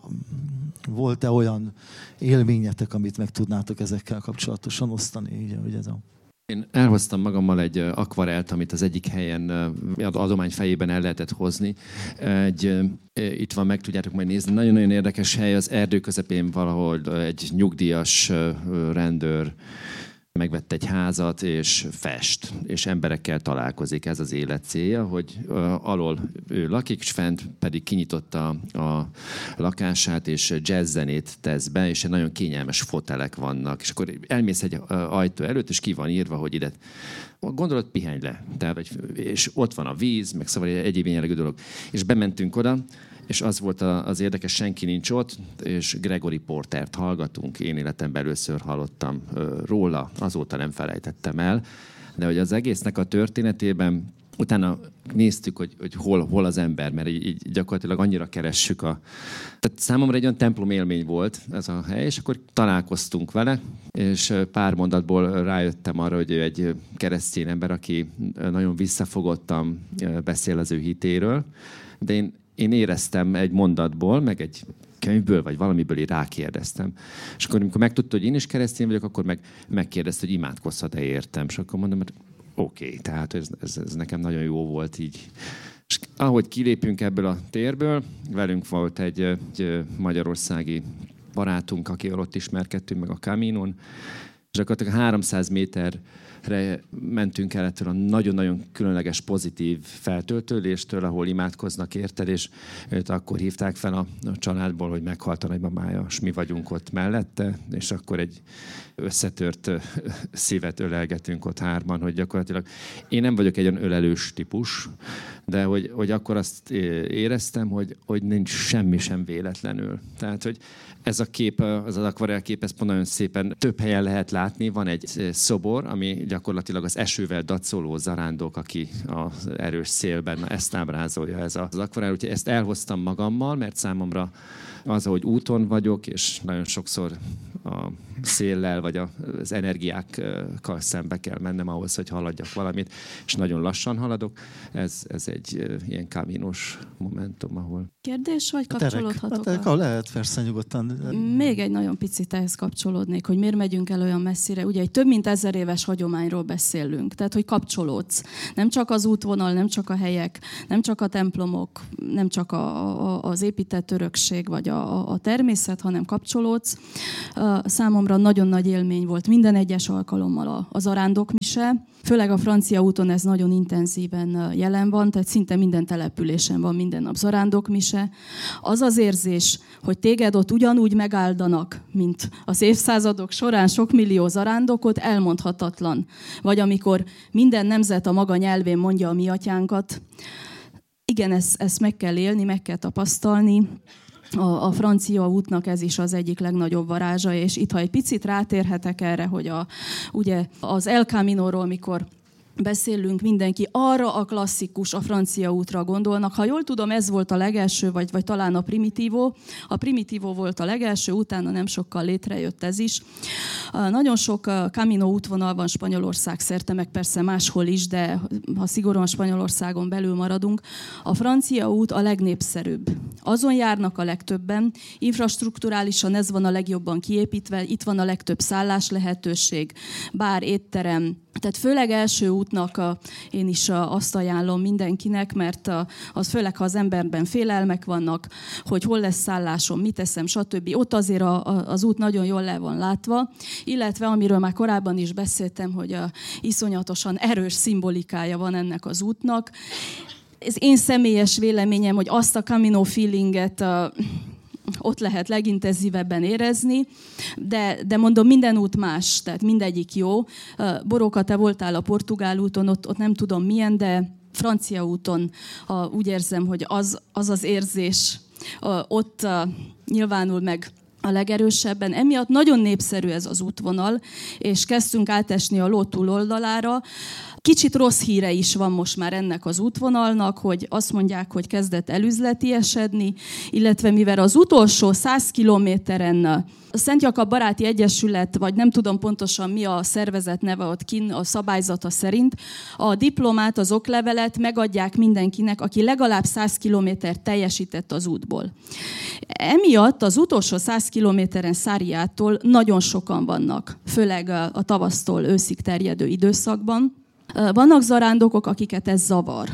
Volt-e olyan élményetek, amit meg tudnátok ezekkel kapcsolatosan osztani? Így, hogy ez a... Én elhoztam magammal egy akvarelt, amit az egyik helyen az adomány fejében el lehetett hozni. Egy, itt van, meg tudjátok majd nézni. Nagyon-nagyon érdekes hely, az erdő közepén valahol egy nyugdíjas rendőr megvett egy házat, és fest, és emberekkel találkozik. Ez az élet célja, hogy alól ő lakik, és fent pedig kinyitotta a lakását, és jazzzenét tesz be, és nagyon kényelmes fotelek vannak. És akkor elmész egy ajtó előtt, és ki van írva, hogy ide gondolod, pihenj le. Tehát, és ott van a víz, meg szóval egy egyéb jellegű dolog. És bementünk oda, és az volt az érdekes, senki nincs ott, és Gregory Portert hallgatunk. Én életemben először hallottam róla, azóta nem felejtettem el. De hogy az egésznek a történetében utána néztük, hogy, hogy hol, hol az ember, mert így, így gyakorlatilag annyira keressük a... Tehát számomra egy olyan templom élmény volt ez a hely, és akkor találkoztunk vele, és pár mondatból rájöttem arra, hogy ő egy keresztény ember, aki nagyon visszafogottan beszél az ő hitéről, de én Én éreztem egy mondatból, meg egy könyvből, vagy valamiből így rákérdeztem. És akkor, amikor megtudta, hogy én is keresztény vagyok, akkor meg megkérdezte, hogy imádkozhat-e értem. És akkor mondom, hogy oké, okay, tehát ez, ez, ez nekem nagyon jó volt így. És ahogy kilépünk ebből a térből, velünk volt egy, egy magyarországi barátunk, akivel ott ismerkedtünk meg a Caminon, és akkor háromszáz méterre mentünk el ettől a nagyon-nagyon különleges pozitív feltöltődéstől, ahol imádkoznak érted, és őt akkor hívták fel a, a családból, hogy meghalt a nagymamája, és mi vagyunk ott mellette, és akkor egy összetört szívet ölelgetünk ott hárman, hogy gyakorlatilag én nem vagyok egy olyan ölelős típus, de hogy, hogy akkor azt éreztem, hogy, hogy nincs semmi sem véletlenül. Tehát, hogy ez a kép, az az akvarell kép, ez pont nagyon szépen több helyen lehet látni. Van egy szobor, ami gyakorlatilag az esővel dacoló zarándok, aki az erős szélben, na, ezt ábrázolja ez az akvarel. Úgyhogy ezt elhoztam magammal, mert számomra az, ahogy úton vagyok, és nagyon sokszor a széllel vagy az energiákkal szembe kell mennem ahhoz, hogy haladjak valamit, és nagyon lassan haladok. Ez, ez egy ilyen káminos momentum, ahol... Kérdés, vagy kapcsolódhatok? Hát, a... lehet, persze, nyugodtan. Még egy nagyon picit ehhez kapcsolódnék, hogy miért megyünk el olyan messzire. Ugye egy több mint ezer éves hagyományról beszélünk, tehát hogy kapcsolódsz. Nem csak az útvonal, nem csak a helyek, nem csak a templomok, nem csak a, a, az épített örökség, vagy a, a természet, hanem kapcsolódsz. Számomra nagyon nagy élmény volt minden egyes alkalommal a zarándokmise. Főleg a francia úton ez nagyon intenzíven jelen van, tehát szinte minden településen van minden nap zarándokmise. Az az érzés, hogy téged ott ugyanúgy megáldanak, mint az évszázadok során sok millió zarándokot, elmondhatatlan. Vagy amikor minden nemzet a maga nyelvén mondja a mi atyánkat. Igen, ezt, ezt meg kell élni, meg kell tapasztalni. A, a francia útnak ez is az egyik legnagyobb varázsa, és itt, ha egy picit rátérhetek erre, hogy a, ugye az El Caminóról, mikor beszélünk, mindenki arra a klasszikus, a francia útra gondolnak. Ha jól tudom, ez volt a legelső, vagy, vagy talán a Primitivo. A Primitivo volt a legelső, utána nem sokkal létrejött ez is. Nagyon sok Camino útvonal van Spanyolország szerte, meg persze máshol is, de ha szigorúan Spanyolországon belül maradunk, a francia út a legnépszerűbb. Azon járnak a legtöbben, infrastrukturálisan ez van a legjobban kiépítve, itt van a legtöbb szállás lehetőség, bár, étterem. Tehát főleg első útnak a, én is a, azt ajánlom mindenkinek, mert a, az főleg, ha az emberben félelmek vannak, hogy hol lesz szállásom, mit teszem, stb. Ott azért a, a, az út nagyon jól le van látva, illetve amiről már korábban is beszéltem, hogy a, iszonyatosan erős szimbolikája van ennek az útnak. Ez én személyes véleményem, hogy azt a Camino feelinget a, ott lehet legintenzívebben érezni, de, de mondom, minden út más, tehát mindegyik jó. Boróka, te voltál a portugál úton, ott, ott nem tudom milyen, de francia úton a, úgy érzem, hogy az az, az érzés a, ott a, nyilvánul meg a legerősebben. Emiatt nagyon népszerű ez az útvonal, és kezdtünk átesni a ló túloldalára. Kicsit rossz híre is van most már ennek az útvonalnak, hogy azt mondják, hogy kezdett elüzletiesedni, illetve mivel az utolsó száz kilométeren a Szent Jakab Baráti Egyesület, vagy nem tudom pontosan mi a szervezet neve ott kint, a szabályzata szerint, a diplomát, az oklevelet megadják mindenkinek, aki legalább száz kilométert teljesített az útból. Emiatt az utolsó száz kilométeren Száriától nagyon sokan vannak, főleg a tavasztól őszig terjedő időszakban. Vannak zarándokok, akiket ez zavar.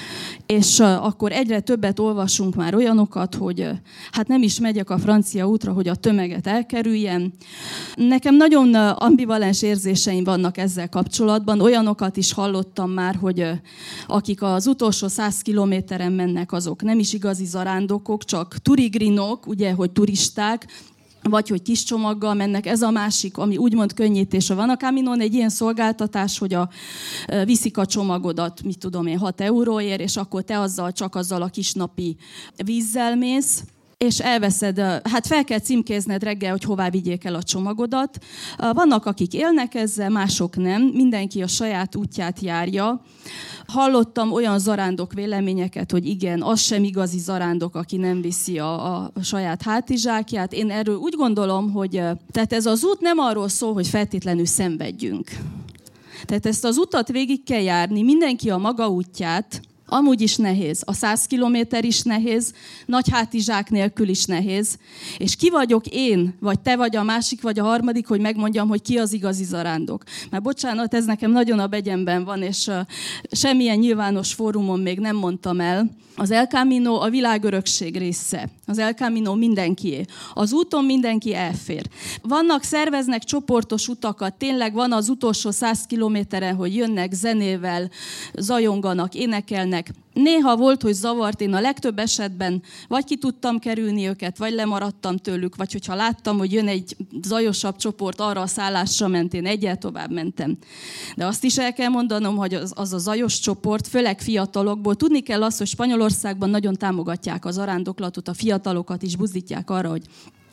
És akkor egyre többet olvasunk már olyanokat, hogy hát nem is megyek a francia útra, hogy a tömeget elkerüljem. Nekem nagyon ambivalens érzéseim vannak ezzel kapcsolatban. Olyanokat is hallottam már, hogy akik az utolsó száz kilométeren mennek, azok nem is igazi zarándokok, csak turigrinok, ugye, hogy turisták, vagy hogy kis csomaggal mennek. Ez a másik, ami úgymond könnyítése van. A Caminon egy ilyen szolgáltatás, hogy a, viszik a csomagodat, mit tudom én, hat euróért, és akkor te azzal, csak azzal a kis napi vízzel mész, és elveszed, hát fel kell címkézned reggel, hogy hová vigyék el a csomagodat. Vannak, akik élnek ezzel, mások nem. Mindenki a saját útját járja. Hallottam olyan zarándok véleményeket, hogy igen, az sem igazi zarándok, aki nem viszi a, a saját hátizsákját. Én erről úgy gondolom, hogy tehát ez az út nem arról szól, hogy feltétlenül szenvedjünk. Tehát ezt az utat végig kell járni, mindenki a maga útját. Amúgy is nehéz. A száz kilométer is nehéz, nagy hátizsák nélkül is nehéz. És ki vagyok én, vagy te vagy a másik, vagy a harmadik, hogy megmondjam, hogy ki az igazi zarándok. Mert bocsánat, ez nekem nagyon a begyemben van, és uh, semmilyen nyilvános fórumon még nem mondtam el. Az El Camino a világörökség része. Az El Camino mindenkié. Az úton mindenki elfér. Vannak, szerveznek csoportos utakat, tényleg van az utolsó száz kilométeren, hogy jönnek zenével, zajonganak, énekelnek. Néha volt, hogy zavart, én a legtöbb esetben vagy ki tudtam kerülni őket, vagy lemaradtam tőlük, vagy hogyha láttam, hogy jön egy zajosabb csoport, arra a szállásra ment, én egyel tovább mentem. De azt is el kell mondanom, hogy az, az a zajos csoport, főleg fiatalokból, tudni kell azt, hogy Spanyolországban nagyon támogatják az zarándoklatot, a fiatalokat is buzdítják arra, hogy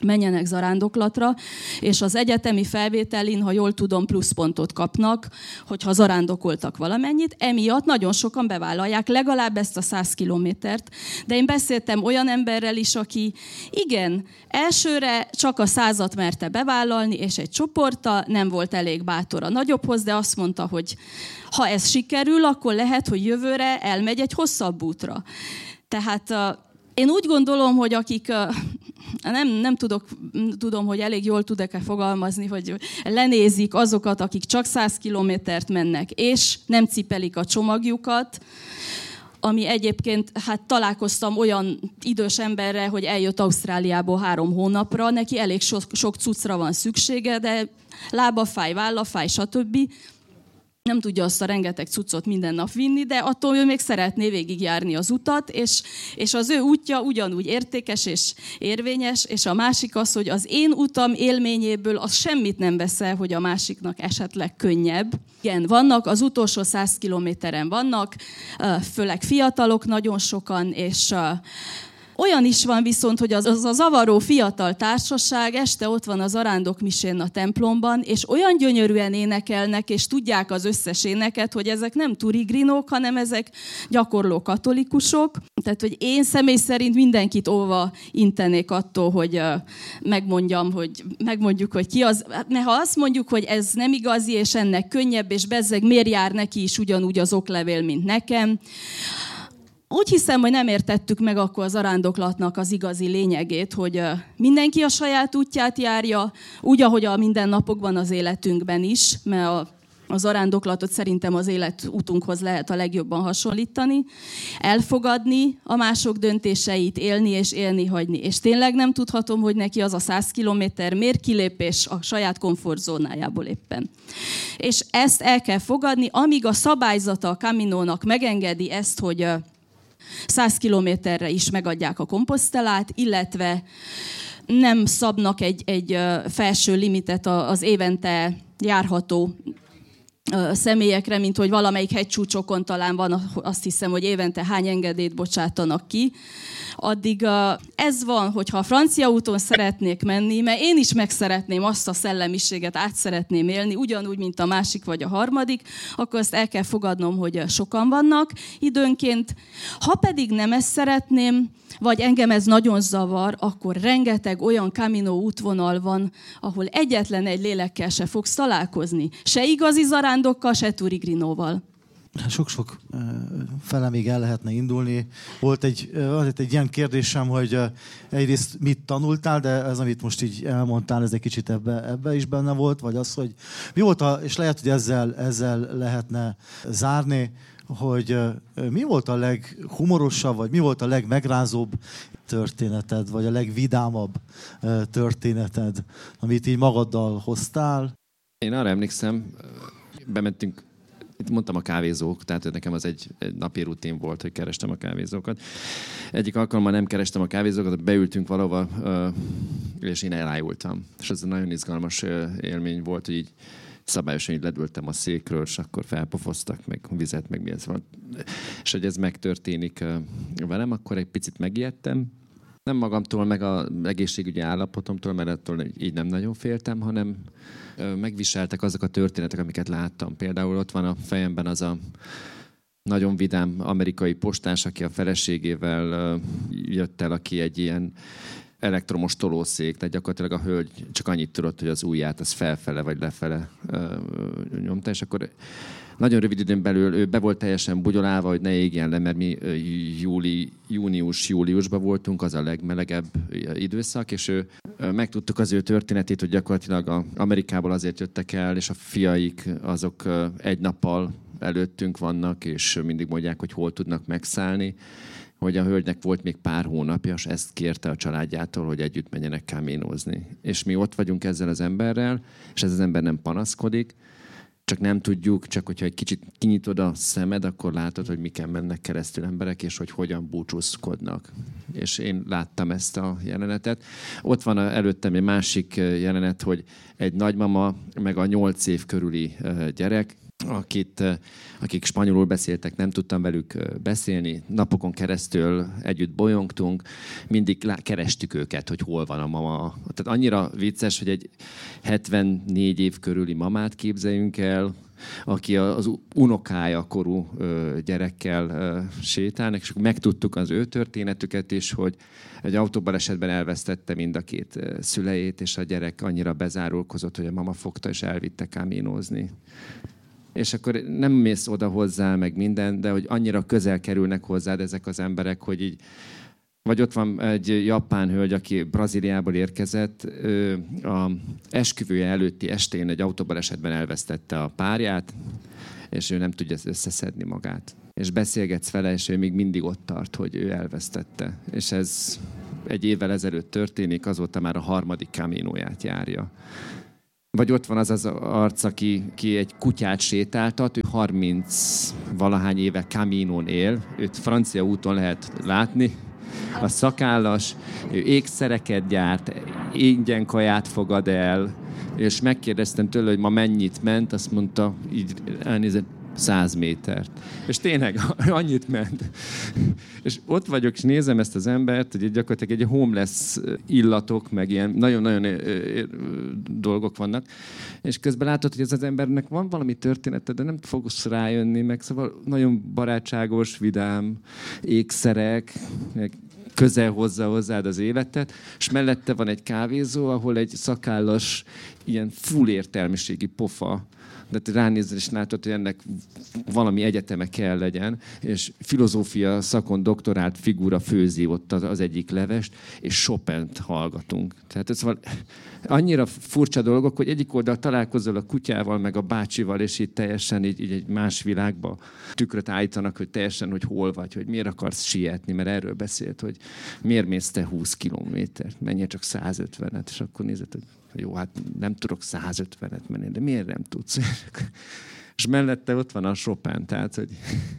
menjenek zarándoklatra, és az egyetemi felvételin, ha jól tudom, pluszpontot kapnak, hogyha zarándokoltak valamennyit. Emiatt nagyon sokan bevállalják legalább ezt a száz kilométert. De én beszéltem olyan emberrel is, aki igen, elsőre csak a százat merte bevállalni, és egy csoporttal nem volt elég bátor a nagyobbhoz, de azt mondta, hogy ha ez sikerül, akkor lehet, hogy jövőre elmegy egy hosszabb útra. Tehát én úgy gondolom, hogy akik, nem, nem tudok, tudom, hogy elég jól tudok-e fogalmazni, hogy lenézik azokat, akik csak száz kilométert mennek, és nem cipelik a csomagjukat, ami egyébként, hát találkoztam olyan idős emberrel, hogy eljött Ausztráliából három hónapra, neki elég sok, sok cuccra van szüksége, de lábafáj, vállafáj, stb. Nem tudja azt a rengeteg cuccot minden nap vinni, de attól ő még szeretné végigjárni az utat, és, és az ő útja ugyanúgy értékes és érvényes, és a másik az, hogy az én utam élményéből az semmit nem vesz el, hogy a másiknak esetleg könnyebb. Igen, vannak, az utolsó száz kilométeren vannak, főleg fiatalok nagyon sokan, és olyan is van viszont, hogy az, az a zavaró fiatal társaság este ott van az zarándokmisén a templomban, és olyan gyönyörűen énekelnek, és tudják az összes éneket, hogy ezek nem turigrinók, hanem ezek gyakorló katolikusok. Tehát, hogy én személy szerint mindenkit óva intenék attól, hogy megmondjam, hogy megmondjuk, hogy ki az. Mert ha azt mondjuk, hogy ez nem igazi, és ennek könnyebb, és bezzeg miért jár neki is ugyanúgy az oklevél, mint nekem, úgy hiszem, hogy nem értettük meg akkor az zarándoklatnak az igazi lényegét, hogy mindenki a saját útját járja, úgy, ahogy a mindennapokban az életünkben is, mert a, a zarándoklatot szerintem az életútunkhoz lehet a legjobban hasonlítani, elfogadni a mások döntéseit, élni és élni hagyni. És tényleg nem tudhatom, hogy neki az a száz kilométer miért kilépés a saját komfortzónájából éppen. És ezt el kell fogadni, amíg a szabályzata a Caminónak megengedi ezt, hogy száz kilométerre is megadják a komposztelát, illetve nem szabnak egy, egy felső limitet az évente járható személyekre, mint hogy valamelyik hegycsúcsokon talán van, azt hiszem, hogy évente hány engedélyt bocsátanak ki. Addig ez van, hogyha a francia úton szeretnék menni, mert én is meg szeretném azt a szellemiséget, át szeretném élni, ugyanúgy, mint a másik vagy a harmadik, akkor ezt el kell fogadnom, hogy sokan vannak időnként. Ha pedig nem ezt szeretném, vagy engem ez nagyon zavar, akkor rengeteg olyan Camino útvonal van, ahol egyetlen egy lélekkel se fogsz találkozni. Se igazi zarándokkal, se turigrinóval. Sok-sok fele még el lehetne indulni. Volt egy, volt egy ilyen kérdésem, hogy egyrészt mit tanultál, de ez, amit most így elmondtál, ez egy kicsit ebbe, ebbe is benne volt, vagy az, hogy mi volt a, és lehet, hogy ezzel, ezzel lehetne zárni, hogy mi volt a leghumorosabb, vagy mi volt a legmegrázóbb történeted, vagy a legvidámabb történeted, amit így magaddal hoztál? Én arra emlékszem, bementünk, itt mondtam a kávézók, tehát nekem az egy, egy napi rutin volt, hogy kerestem a kávézókat. Egyik alkalommal nem kerestem a kávézókat, beültünk valahova, és én elájultam. És ez egy nagyon izgalmas élmény volt, hogy így szabályosan így ledültem a székről, és akkor felpofoztak, meg vizet, meg mi ez van. És hogy ez megtörténik velem, akkor egy picit megijedtem. Nem magamtól, meg az egészségügyi állapotomtól, mert ettől így nem nagyon féltem, hanem megviseltek azok a történetek, amiket láttam. Például ott van a fejemben az a nagyon vidám amerikai postás, aki a feleségével jött el, aki egy ilyen elektromos tolószék, tehát gyakorlatilag a hölgy csak annyit tudott, hogy az ujját az felfele vagy lefele nyomta, és akkor nagyon rövid időn belül ő be volt teljesen bugyolálva, hogy ne égjen le, mert mi júli, június-júliusban voltunk, az a legmelegebb időszak, és ő, megtudtuk az ő történetét, hogy gyakorlatilag a Amerikából azért jöttek el, és a fiaik azok egy nappal előttünk vannak, és mindig mondják, hogy hol tudnak megszállni, hogy a hölgynek volt még pár hónapja, és ezt kérte a családjától, hogy együtt menjenek caminózni. És mi ott vagyunk ezzel az emberrel, és ez az ember nem panaszkodik, csak nem tudjuk, csak hogyha egy kicsit kinyitod a szemed, akkor látod, hogy miken mennek keresztül emberek, és hogy hogyan búcsúzkodnak. És én láttam ezt a jelenetet. Ott van előttem egy másik jelenet, hogy egy nagymama, meg a nyolc év körüli gyerek, akit, akik spanyolul beszéltek, nem tudtam velük beszélni. Napokon keresztül együtt bolyongtunk, mindig kerestük őket, hogy hol van a mama. Tehát annyira vicces, hogy egy hetvennégy év körüli mamát képzeljünk el, aki az unokája korú gyerekkel sétálnak, és akkor megtudtuk az ő történetüket is, hogy egy autóbalesetben elvesztette mind a két szüleit, és a gyerek annyira bezárulkozott, hogy a mama fogta és elvitte kaminozni. És akkor nem mész oda hozzá, meg minden, de hogy annyira közel kerülnek hozzád ezek az emberek, hogy így. Vagy ott van egy japán hölgy, aki Brazíliából érkezett, ő a esküvője előtti estén egy autóbalesetben elvesztette a párját, és ő nem tudja összeszedni magát. És beszélgetsz vele, és ő még mindig ott tart, hogy ő elvesztette. És ez egy évvel ezelőtt történik, azóta már a harmadik kaminóját járja. Vagy ott van az az arc, aki, aki egy kutyát sétáltat, ő harminc-valahány éve kaminón él, őt francia úton lehet látni, a szakállas, ő ékszereket gyárt, ingyen kaját fogad el, és megkérdeztem tőle, hogy ma mennyit ment, azt mondta, így elnézett, száz métert. És tényleg annyit ment. És ott vagyok, és nézem ezt az embert, hogy gyakorlatilag egy homeless illatok, meg ilyen nagyon-nagyon dolgok vannak, és közben látod, hogy ez az embernek van valami története, de nem fogsz rájönni, meg szóval nagyon barátságos, vidám, ékszerek, meg közel hozza hozzád az életet, és mellette van egy kávézó, ahol egy szakállas, ilyen full értelmiségi pofa, de ránézel és látod, hogy ennek valami egyeteme kell legyen, és filozófia szakon doktorált figura főzi ott az, az egyik levest, és Chopint hallgatunk. Tehát ez szóval annyira furcsa dolgok, hogy egyik oldal találkozol a kutyával, meg a bácsival, és így teljesen így, így egy más világba tükröt állítanak, hogy teljesen, hogy hol vagy, hogy miért akarsz sietni, mert erről beszélt, hogy miért mész te húsz kilométert, menjél csak száz ötvenet, és akkor nézed, hogy jó, hát nem tudok száz ötvenet menni, de miért nem tudsz? És mellette ott van a Chopin, tehát, hogy...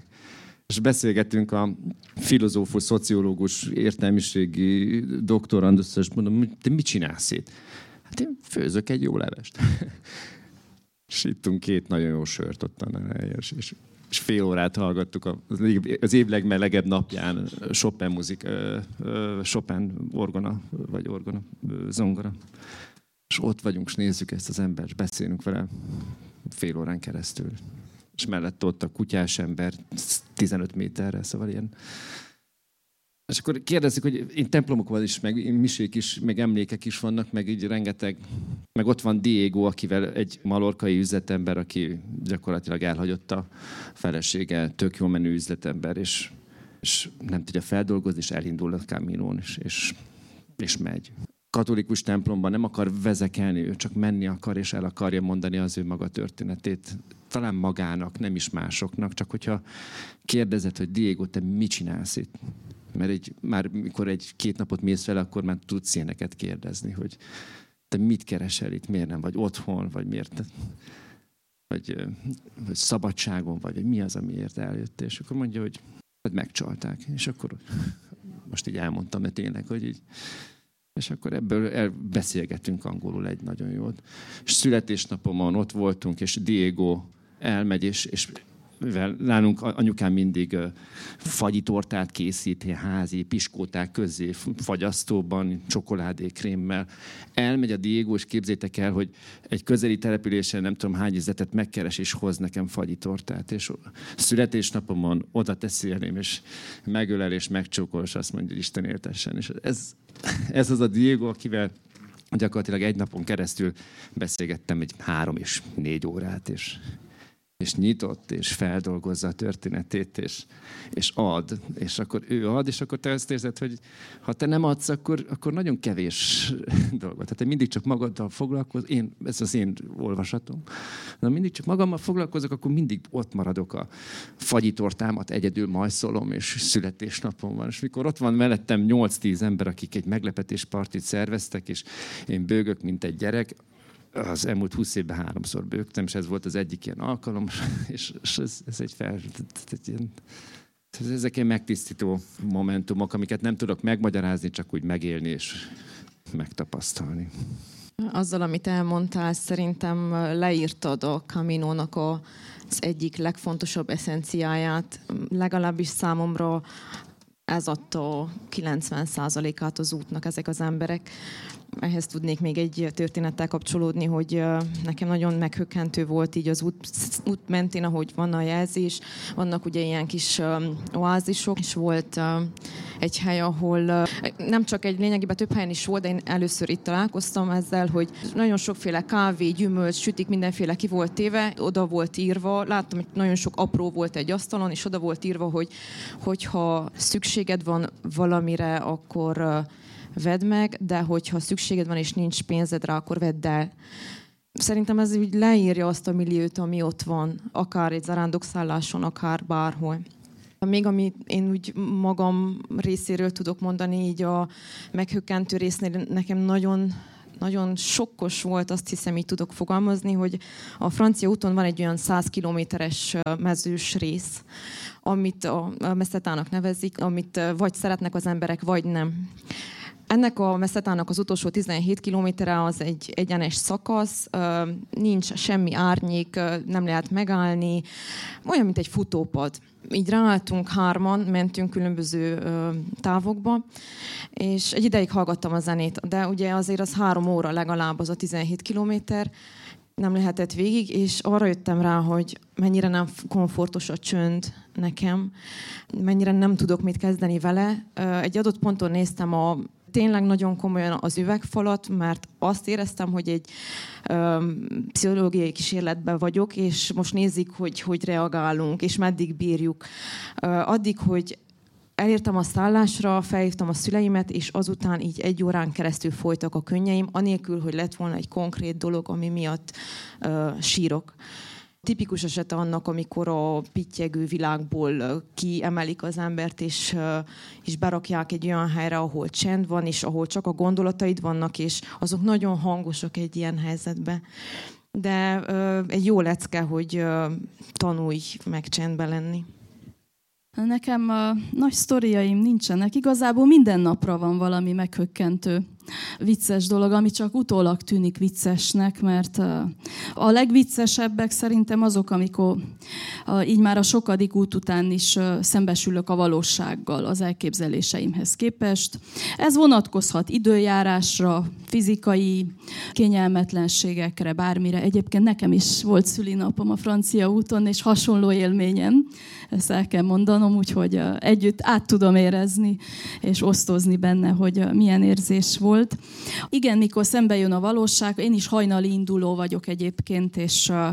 És beszélgetünk a filozófus, szociológus, értelmiségi doktorandusszal, és mondom, te mit csinálsz itt? Hát én főzök egy jó levest. És ittunk két nagyon jó sört ottan a helyes, és, és fél órát hallgattuk az év legmelegebb napján Chopin muzik, Chopin orgona, vagy orgona, zongora. És ott vagyunk, és nézzük ezt az embert, és beszélünk vele fél órán keresztül. És mellett ott a kutyás ember tizenöt méterre, szóval ilyen. És akkor kérdezik, hogy én templomokban is, meg misék is, meg emlékek is vannak, meg így rengeteg. Meg ott van Diego, akivel egy malorkai üzletember, aki gyakorlatilag elhagyott a felesége, tök jó menő üzletember, és, és nem tudja feldolgozni, és elindul a kaminón, és, és, és megy. Katolikus templomban nem akar vezekelni, ő csak menni akar, és el akarja mondani az ő maga történetét. Talán magának, nem is másoknak, csak hogyha kérdezed, hogy Diego, te mit csinálsz itt? Mert egy, már mikor egy-két napot mész vele, akkor már tudsz ilyeneket kérdezni, hogy te mit keresel itt, miért nem vagy otthon, vagy miért, vagy, vagy szabadságon, vagy, vagy mi az, amiért eljöttél. És akkor mondja, hogy megcsalták. És akkor most így elmondtam, mert tényleg, hogy így. És akkor ebből beszélgettünk angolul egy nagyon jót. És születésnapomon ott voltunk, és Diego elmegy, és, és mivel nálunk anyukám mindig uh, fagyitortát készít, házi piskóták közé, fagyasztóban, csokoládékrémmel. Elmegy a Diego, és képzétek el, hogy egy közeli településen nem tudom hány üzletet megkeres, és hoz nekem fagyitortát. És születésnapomon oda teszi elém, és megölel, és megcsókol, és azt mondja, hogy Isten éltessen. És ez, ez az a Diego, akivel gyakorlatilag egy napon keresztül beszélgettem egy három és négy órát, és és nyitott, és feldolgozza a történetét, és, és ad, és akkor ő ad, és akkor te azt érzed, hogy ha te nem adsz, akkor, akkor nagyon kevés dolgot. Tehát te mindig csak magaddal foglalkozol, én, ez az én olvasatom. Ha mindig csak magammal foglalkozok, akkor mindig ott maradok a fagyitortámat, egyedül majszolom, és születésnapom van. És mikor ott van mellettem nyolc-tíz ember, akik egy meglepetéspartit szerveztek, és én bőgök, mint egy gyerek, az elmúlt húsz évben háromszor bőgtem, és ez volt az egyik ilyen alkalom, és ez, ez egy fel... egy ilyen, ezek ilyen megtisztító momentumok, amiket nem tudok megmagyarázni, csak úgy megélni és megtapasztalni. Azzal, amit elmondtál, szerintem leírtad a Caminónak a, az egyik legfontosabb eszenciáját. Legalábbis számomra ez adta kilencven százalékát az útnak ezek az emberek. Ehhez tudnék még egy történettel kapcsolódni, hogy nekem nagyon meghökkentő volt így az út, út mentén, ahogy van a jelzés. Vannak ugye ilyen kis oázisok, és volt egy hely, ahol nem csak egy, lényegében több helyen is volt, de én először itt találkoztam ezzel, hogy nagyon sokféle kávé, gyümölcs, sütik, mindenféle ki volt téve, oda volt írva, láttam, hogy nagyon sok apró volt egy asztalon, és oda volt írva, hogy hogyha szükséged van valamire, akkor vedd meg, de hogyha szükséged van és nincs pénzed rá, akkor vedd el. Szerintem ez úgy leírja azt a milliót, ami ott van, akár egy zarándokszálláson, akár bárhol. Még amit én úgy magam részéről tudok mondani, így a meghökkentő résznél nekem nagyon, nagyon sokkos volt, azt hiszem, így tudok fogalmazni, hogy a francia úton van egy olyan száz kilométeres mezős rész, amit a meszetának nevezik, amit vagy szeretnek az emberek, vagy nem. Ennek a meszetának az utolsó tizenhét kilométere az egy egyenes szakasz, nincs semmi árnyék, nem lehet megállni, olyan, mint egy futópad. Így ráálltunk hárman, mentünk különböző távokba, és egy ideig hallgattam a zenét, de ugye azért az három óra legalább az a tizenhét kilométer, nem lehetett végig, és arra jöttem rá, hogy mennyire nem komfortos a csönd nekem, mennyire nem tudok mit kezdeni vele. Egy adott ponton néztem a tényleg nagyon komolyan az üvegfalat, mert azt éreztem, hogy egy um, pszichológiai kísérletben vagyok, és most nézik, hogy hogy reagálunk, és meddig bírjuk. Uh, addig, hogy elértem a szállásra, felhívtam a szüleimet, és azután így egy órán keresztül folytak a könnyeim, anélkül, hogy lett volna egy konkrét dolog, ami miatt uh, sírok. Tipikus esete annak, amikor a pittyegő világból kiemelik az embert, és, és berakják egy olyan helyre, ahol csend van, és ahol csak a gondolataid vannak, és azok nagyon hangosak egy ilyen helyzetben. De egy jó lecke, hogy tanulj meg csendben lenni. Nekem uh, nagy sztoriaim nincsenek. Igazából minden napra van valami meghökkentő, vicces dolog, ami csak utólag tűnik viccesnek, mert uh, a legviccesebbek szerintem azok, amikor uh, így már a sokadik út után is uh, szembesülök a valósággal az elképzeléseimhez képest. Ez vonatkozhat időjárásra, fizikai kényelmetlenségekre, bármire. Egyébként nekem is volt szülinapom a francia úton, és hasonló élményem, ezt el kell mondanom, úgyhogy uh, együtt át tudom érezni, és osztozni benne, hogy uh, milyen érzés volt. Igen, mikor szembe jön a valóság, én is hajnali induló vagyok egyébként, és uh,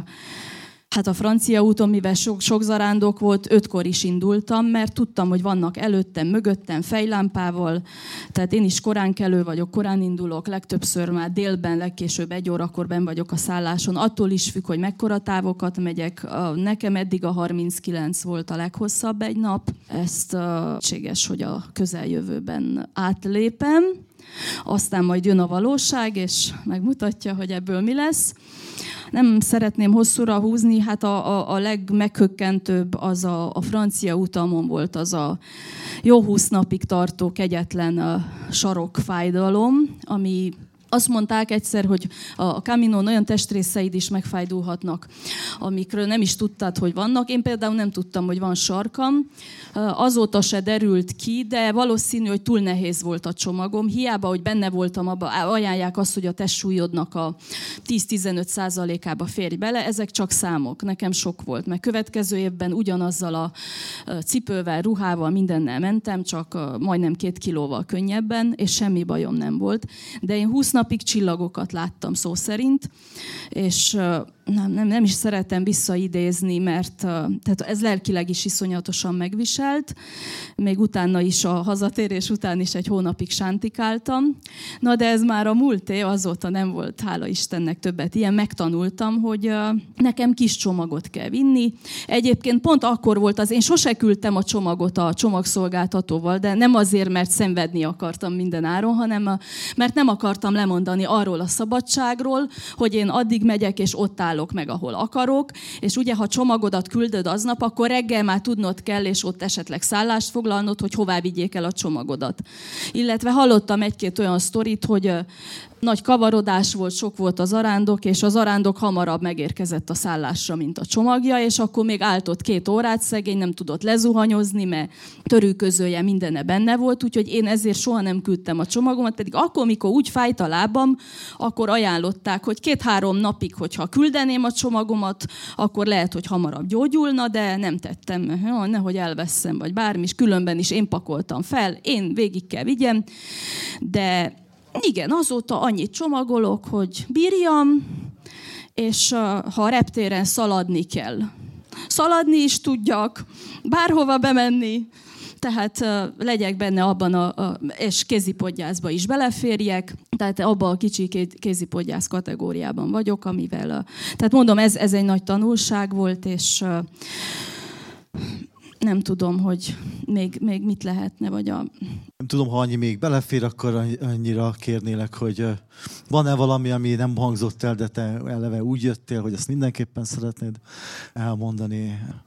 hát a francia úton, mivel sok, sok zarándok volt, ötkor is indultam, mert tudtam, hogy vannak előttem, mögöttem fejlámpával, tehát én is korán kelő vagyok, korán indulok, legtöbbször már délben, legkésőbb egy órakor benn vagyok a szálláson, attól is függ, hogy mekkora távokat megyek. Nekem eddig a harminckilenc volt a leghosszabb egy nap, ezt lehetséges, hogy a közeljövőben átlépem. Aztán majd jön a valóság, és megmutatja, hogy ebből mi lesz. Nem szeretném hosszúra húzni, hát a, a, a legmeghökkentőbb az a, a francia utamon volt, az a jó húsz napig tartó kegyetlen sarokfájdalom, ami azt mondták egyszer, hogy a Caminón olyan testrészeid is megfájdulhatnak, amikről nem is tudtad, hogy vannak. Én például nem tudtam, hogy van sarkam. Azóta se derült ki, de valószínű, hogy túl nehéz volt a csomagom. Hiába, hogy benne voltam, abba ajánlják azt, hogy a testsúlyodnak a tíz-tizenöt százalékába férj bele. Ezek csak számok. Nekem sok volt, mert következő évben ugyanazzal a cipővel, ruhával, mindennel mentem, csak majdnem két kilóval könnyebben, és semmi bajom nem volt. De én húsz napig csillagokat láttam szó szerint, és nem, nem, nem is szeretem visszaidézni, mert tehát ez lelkileg is iszonyatosan megviselt. Még utána is, a hazatérés után is egy hónapig sántikáltam. Na de ez már a múlté, azóta nem volt, hála Istennek, többet ilyen. Megtanultam, hogy nekem kis csomagot kell vinni. Egyébként pont akkor volt az, én sose küldtem a csomagot a csomagszolgáltatóval, de nem azért, mert szenvedni akartam minden áron, hanem mert nem akartam lemondani arról a szabadságról, hogy én addig megyek, és ott állok meg, ahol akarok, és ugye, ha csomagodat küldöd aznap, akkor reggel már tudnod kell, és ott esetleg szállást foglalnod, hogy hová vigyék el a csomagodat. Illetve hallottam egy-két olyan sztorit, hogy Nagy kavarodás volt, sok volt az arándok, és az arándok hamarabb megérkezett a szállásra, mint a csomagja, és akkor még áltott két órát szegény, nem tudott lezuhanyozni, mert törőközője mindenne benne volt, úgyhogy én ezért soha nem küldtem a csomagomat, pedig akkor, mikor úgy fájt a lábam, akkor ajánlották, hogy két-három napig, hogyha küldeném a csomagomat, akkor lehet, hogy hamarabb gyógyulna, de nem tettem, jó, nehogy elveszem, vagy bármi, és különben is én pakoltam fel, én végig kell vigyem, de igen, azóta annyit csomagolok, hogy bírjam, és ha a reptéren szaladni kell. Szaladni is tudjak, bárhova bemenni, tehát uh, legyek benne abban, a, a, és kézipodgyászba is beleférjek, tehát abban a kicsi kézipodgyász kategóriában vagyok, amivel, uh, tehát mondom, ez, ez egy nagy tanulság volt, és uh, nem tudom, hogy még, még mit lehetne, vagy a... Nem tudom, ha annyi még belefér, akkor annyira kérnélek, hogy van-e valami, ami nem hangzott el, de te eleve úgy jöttél, hogy ezt mindenképpen szeretnéd elmondani.